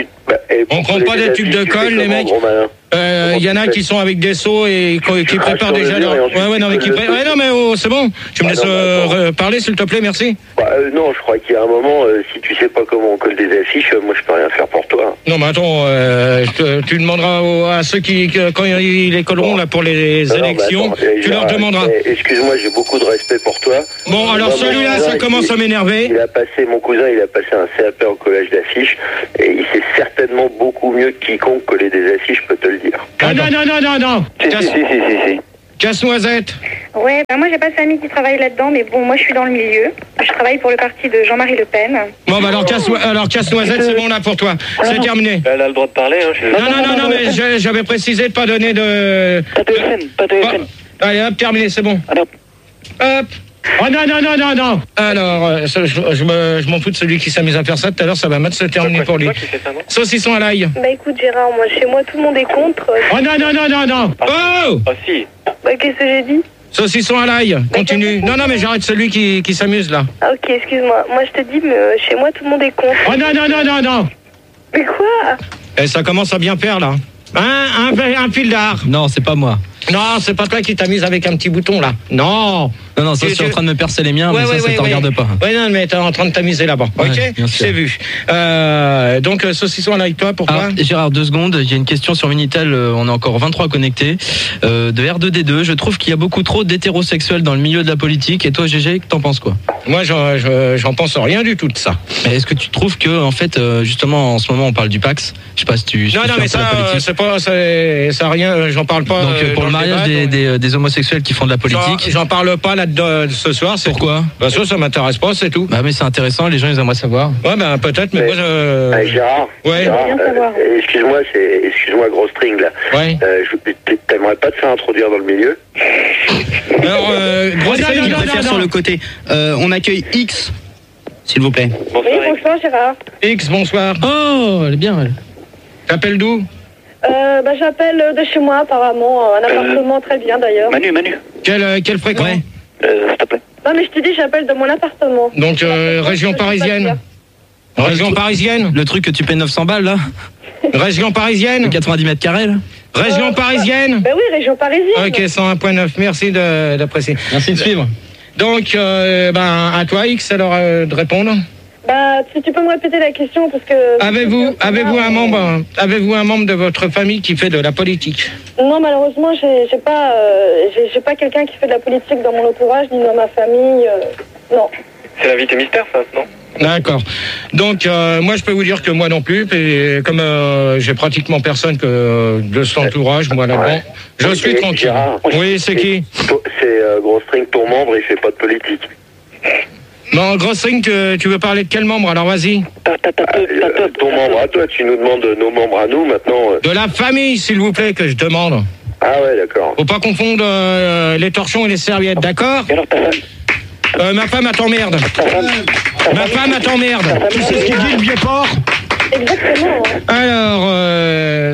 On prend pas des tubes de colle, les mecs. Euh, Il y en a qui sont avec des seaux et qui, qui préparent déjà leur. Ouais, ouais, non, mais qui pré... ouais, non, mais oh, c'est bon. Tu me laisses euh, parler, s'il te plaît, merci. Bah, euh, non, je crois qu'il y a un moment, euh, si tu sais pas comment on colle des affiches, euh, moi je peux rien faire pour toi. Non, mais attends, euh, te, tu demanderas aux, à ceux qui, que, quand ils les colleront là pour les non, élections, non, attends, tu leur demanderas. Eh, excuse-moi, j'ai beaucoup de respect pour toi. Bon, alors moi, celui-là, ça commence il, à m'énerver. Il a passé, mon cousin, il a passé un C A P en collage d'affiches et il sait certainement beaucoup mieux que quiconque coller des affiches, je peux te le dire. Ah non, non, non, non, non. Si, Casse... si, si, si, si. Casse-noisette. Ouais, bah moi j'ai pas de famille qui travaille là-dedans, mais bon, moi je suis dans le milieu. Je travaille pour le parti de Jean-Marie Le Pen. Bon, bah alors casse-noisette, alors, casse-noisette, c'est bon là pour toi. C'est terminé. Elle a le droit de parler, hein. Je... Non, non, non, non, mais je, j'avais précisé de pas donner de... Pas de F N, pas de F N. Oh. Allez, hop, terminé, c'est bon. Allez, hop. Hop. Oh non, non, non, non, non. Alors, euh, je, je, me, je m'en fous de celui qui s'amuse à faire ça. Tout à l'heure, ça va mal se terminer pour lui. Saucisson à l'ail. Bah écoute Gérard, moi chez moi tout le monde est contre. Oh non, non, non, non, non. Oh. Ah si. Bah qu'est-ce que j'ai dit? Saucisson à l'ail, continue. Non, non, mais j'arrête celui qui, qui s'amuse là. Ah ok, excuse-moi. Moi je te dis, mais euh, chez moi tout le monde est contre. Oh non, non, non, non, non. Mais quoi? Eh, ça commence à bien faire là. Hein, un, un fil d'art. Non, c'est pas moi. Non, c'est pas toi qui t'amuses avec un petit bouton là. Non. Non, non, ça, je suis en train de me percer les miens, ouais, mais ouais, ça, ouais, ça te ouais. regarde pas. Ouais, non, mais t'es en train de t'amuser là-bas. Ouais, ok, c'est vu. Euh, donc, euh, saucisson à l'ail, toi, pourquoi? Alors, Gérard, deux secondes. J'ai une question sur Minitel. Euh, on est encore vingt-trois connectés. Euh, de R deux D deux. Je trouve qu'il y a beaucoup trop d'hétérosexuels dans le milieu de la politique. Et toi, G G, t'en penses quoi? Moi, j'en, j'en pense rien du tout de ça. Mais est-ce que tu trouves que, en fait, euh, justement, en ce moment, on parle du Pax? Je sais pas si tu. Non, non, mais ça, euh, c'est pas, c'est, ça rien. J'en parle pas. Donc, euh, pour le mariage le débat, des, des, des homosexuels qui font de la politique. J'en, j'en parle pas là-dedans ce soir. C'est pourquoi? Parce que ça m'intéresse pas, c'est tout. Bah mais c'est intéressant, les gens ils aimeraient savoir. Ouais bah peut-être, mais, mais moi je. Hey, Gérard, ouais. Gérard, euh, excuse-moi, c'est excuse-moi gros string là. Ouais. Euh, je, t'aimerais pas te faire introduire dans le milieu? Alors euh, gros string, je préfère sur le côté. Euh, on accueille X, s'il vous plaît. Bonsoir, oui, bonsoir Gérard. X, bonsoir. Oh, elle est bien elle. T'appelles d'où? Euh, bah j'appelle de chez moi apparemment, un appartement euh, très bien d'ailleurs. Manu, Manu. Quelle quelle fréquence? Ouais. Euh, s'il te plaît. Non mais je te dis, j'appelle de mon appartement. Donc euh, région parisienne. Région parisienne. Le truc que tu payes neuf cents balles là. Région parisienne. quatre-vingt-dix mètres carrés là. Région euh, parisienne. Ben oui, région parisienne. Ok, cent un virgule neuf. Merci de, d'apprécier. Merci de suivre. Donc euh, ben à toi X alors euh, de répondre. Bah, si tu peux me répéter la question parce que. Avez-vous, avez-vous un membre, avez-vous un membre de votre famille qui fait de la politique? Non, malheureusement, j'ai, j'ai pas, euh, j'ai, j'ai pas quelqu'un qui fait de la politique dans mon entourage ni dans ma famille. Euh, non. C'est l'invité mystère, ça, non? D'accord. Donc euh, moi je peux vous dire que moi non plus, et comme euh, j'ai pratiquement personne que de cet entourage, moi là-bas, ouais. je suis et tranquille. Gérard, oui, c'est qui? C'est euh, Gros String, ton membre, il fait pas de politique. Bon, Gros String, tu, tu veux parler de quel membre? Alors vas-y. Ah, euh, ton membre à toi, tu nous demandes nos membres à nous maintenant. Euh... De la famille, s'il vous plaît, que je demande. Ah ouais, d'accord. Faut pas confondre euh, les torchons et les serviettes, d'accord? Et alors ta femme? Euh, ma femme, elle t'emmerde. Ma femme, elle t'emmerde. Tu sais ce qu'il dit, le vieux porc? Exactement. Alors, euh,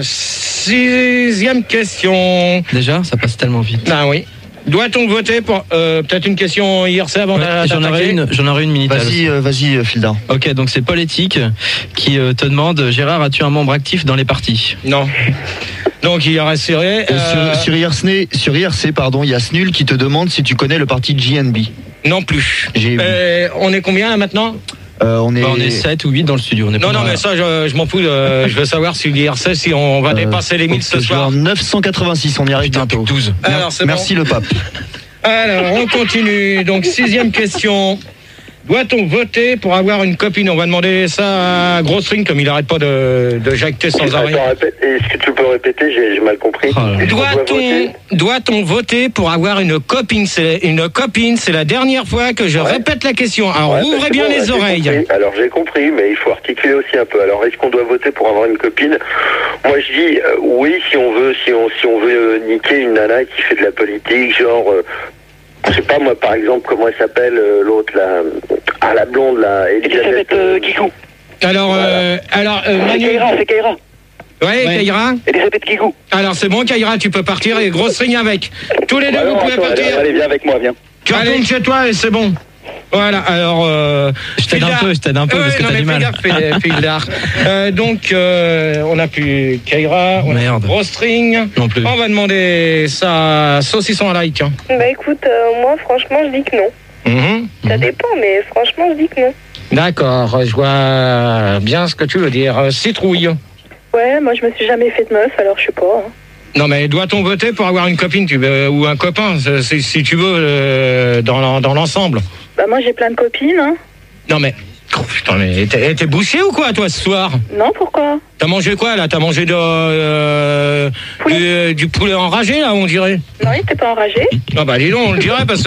sixième question. Déjà, ça passe tellement vite. Ah oui. Doit-on voter pour euh, peut-être une question I R C avant ouais, d'attaquer? J'en aurais une, j'en aurais une minute. Vas-y, euh, vas-y, Filda. Ok, donc c'est Politique qui euh, te demande, Gérard, as-tu un membre actif dans les partis? Non. Donc il reste sur, euh... sur, sur, I R C, sur I R C, pardon, il y a Snul qui te demande si tu connais le parti J N B. Non plus. J'ai euh, on est combien là maintenant? Euh, on est... Bah, on est sept ou huit dans le studio. On est non, non, mais ça, je, je m'en fous. De, je veux savoir si l'I R C, si on va euh, dépasser les mille ce soir. neuf cent quatre-vingt-six, on y arrive Putain, bientôt. douze. Alors, c'est Merci bon. Le pape. Alors, on continue. Donc, sixième question. Doit-on voter pour avoir une copine? On va demander ça à Gros String, comme il n'arrête pas de, de jacter sans arrêt. Est-ce que tu peux répéter? J'ai, j'ai mal compris. Oh doit-on, doit-on voter pour avoir une copine? C'est une copine, c'est la dernière fois que je ouais. répète la question. Alors, ouais, ouvrez bien bon, les oreilles. Compris. Alors, j'ai compris, mais il faut articuler aussi un peu. Alors, est-ce qu'on doit voter pour avoir une copine? Moi, je dis euh, oui, si on veut, si on, si on veut euh, niquer une nana qui fait de la politique, genre... Euh, je sais pas moi par exemple comment elle s'appelle euh, l'autre là, ah la blonde là, Elisabeth euh, Guigou. Alors voilà. euh, alors euh, Manu... c'est Kaira, c'est Kaira. Ouais, ouais. Kaira. Elisabeth Guigou. Alors c'est bon Kaira, tu peux partir et Gros String avec. Tous les deux ouais, vous non, pouvez attends, partir. Allez, allez viens avec moi, viens. Tu retournes chez toi et c'est bon. Voilà, alors... Euh, je t'aide un peu, je t'aide un peu, ouais, parce que non, t'as mais du mal. Fais gaffe, Fildar. euh, donc, euh, on n'a plus Kaira, on a plus Rostring. Non plus. On va demander ça saucisson à like. Hein. Bah écoute, euh, moi franchement je dis que non. Mm-hmm. Ça dépend, mais franchement je dis que non. D'accord, je vois bien ce que tu veux dire. Euh, Citrouille. Ouais, moi je me suis jamais fait de meuf, alors je sais pas. Hein. Non mais doit-on voter pour avoir une copine tu veux, ou un copain, si, si tu veux, euh, dans, dans l'ensemble? Bah moi j'ai plein de copines. Hein. Non mais... Oh, putain, mais t'es, t'es bouché ou quoi, toi, ce soir? Non, pourquoi? T'as mangé quoi, là? T'as mangé de, euh, du, du poulet enragé, là, on dirait? Non, il était pas enragé. Ah bah dis donc, on le dirait, parce que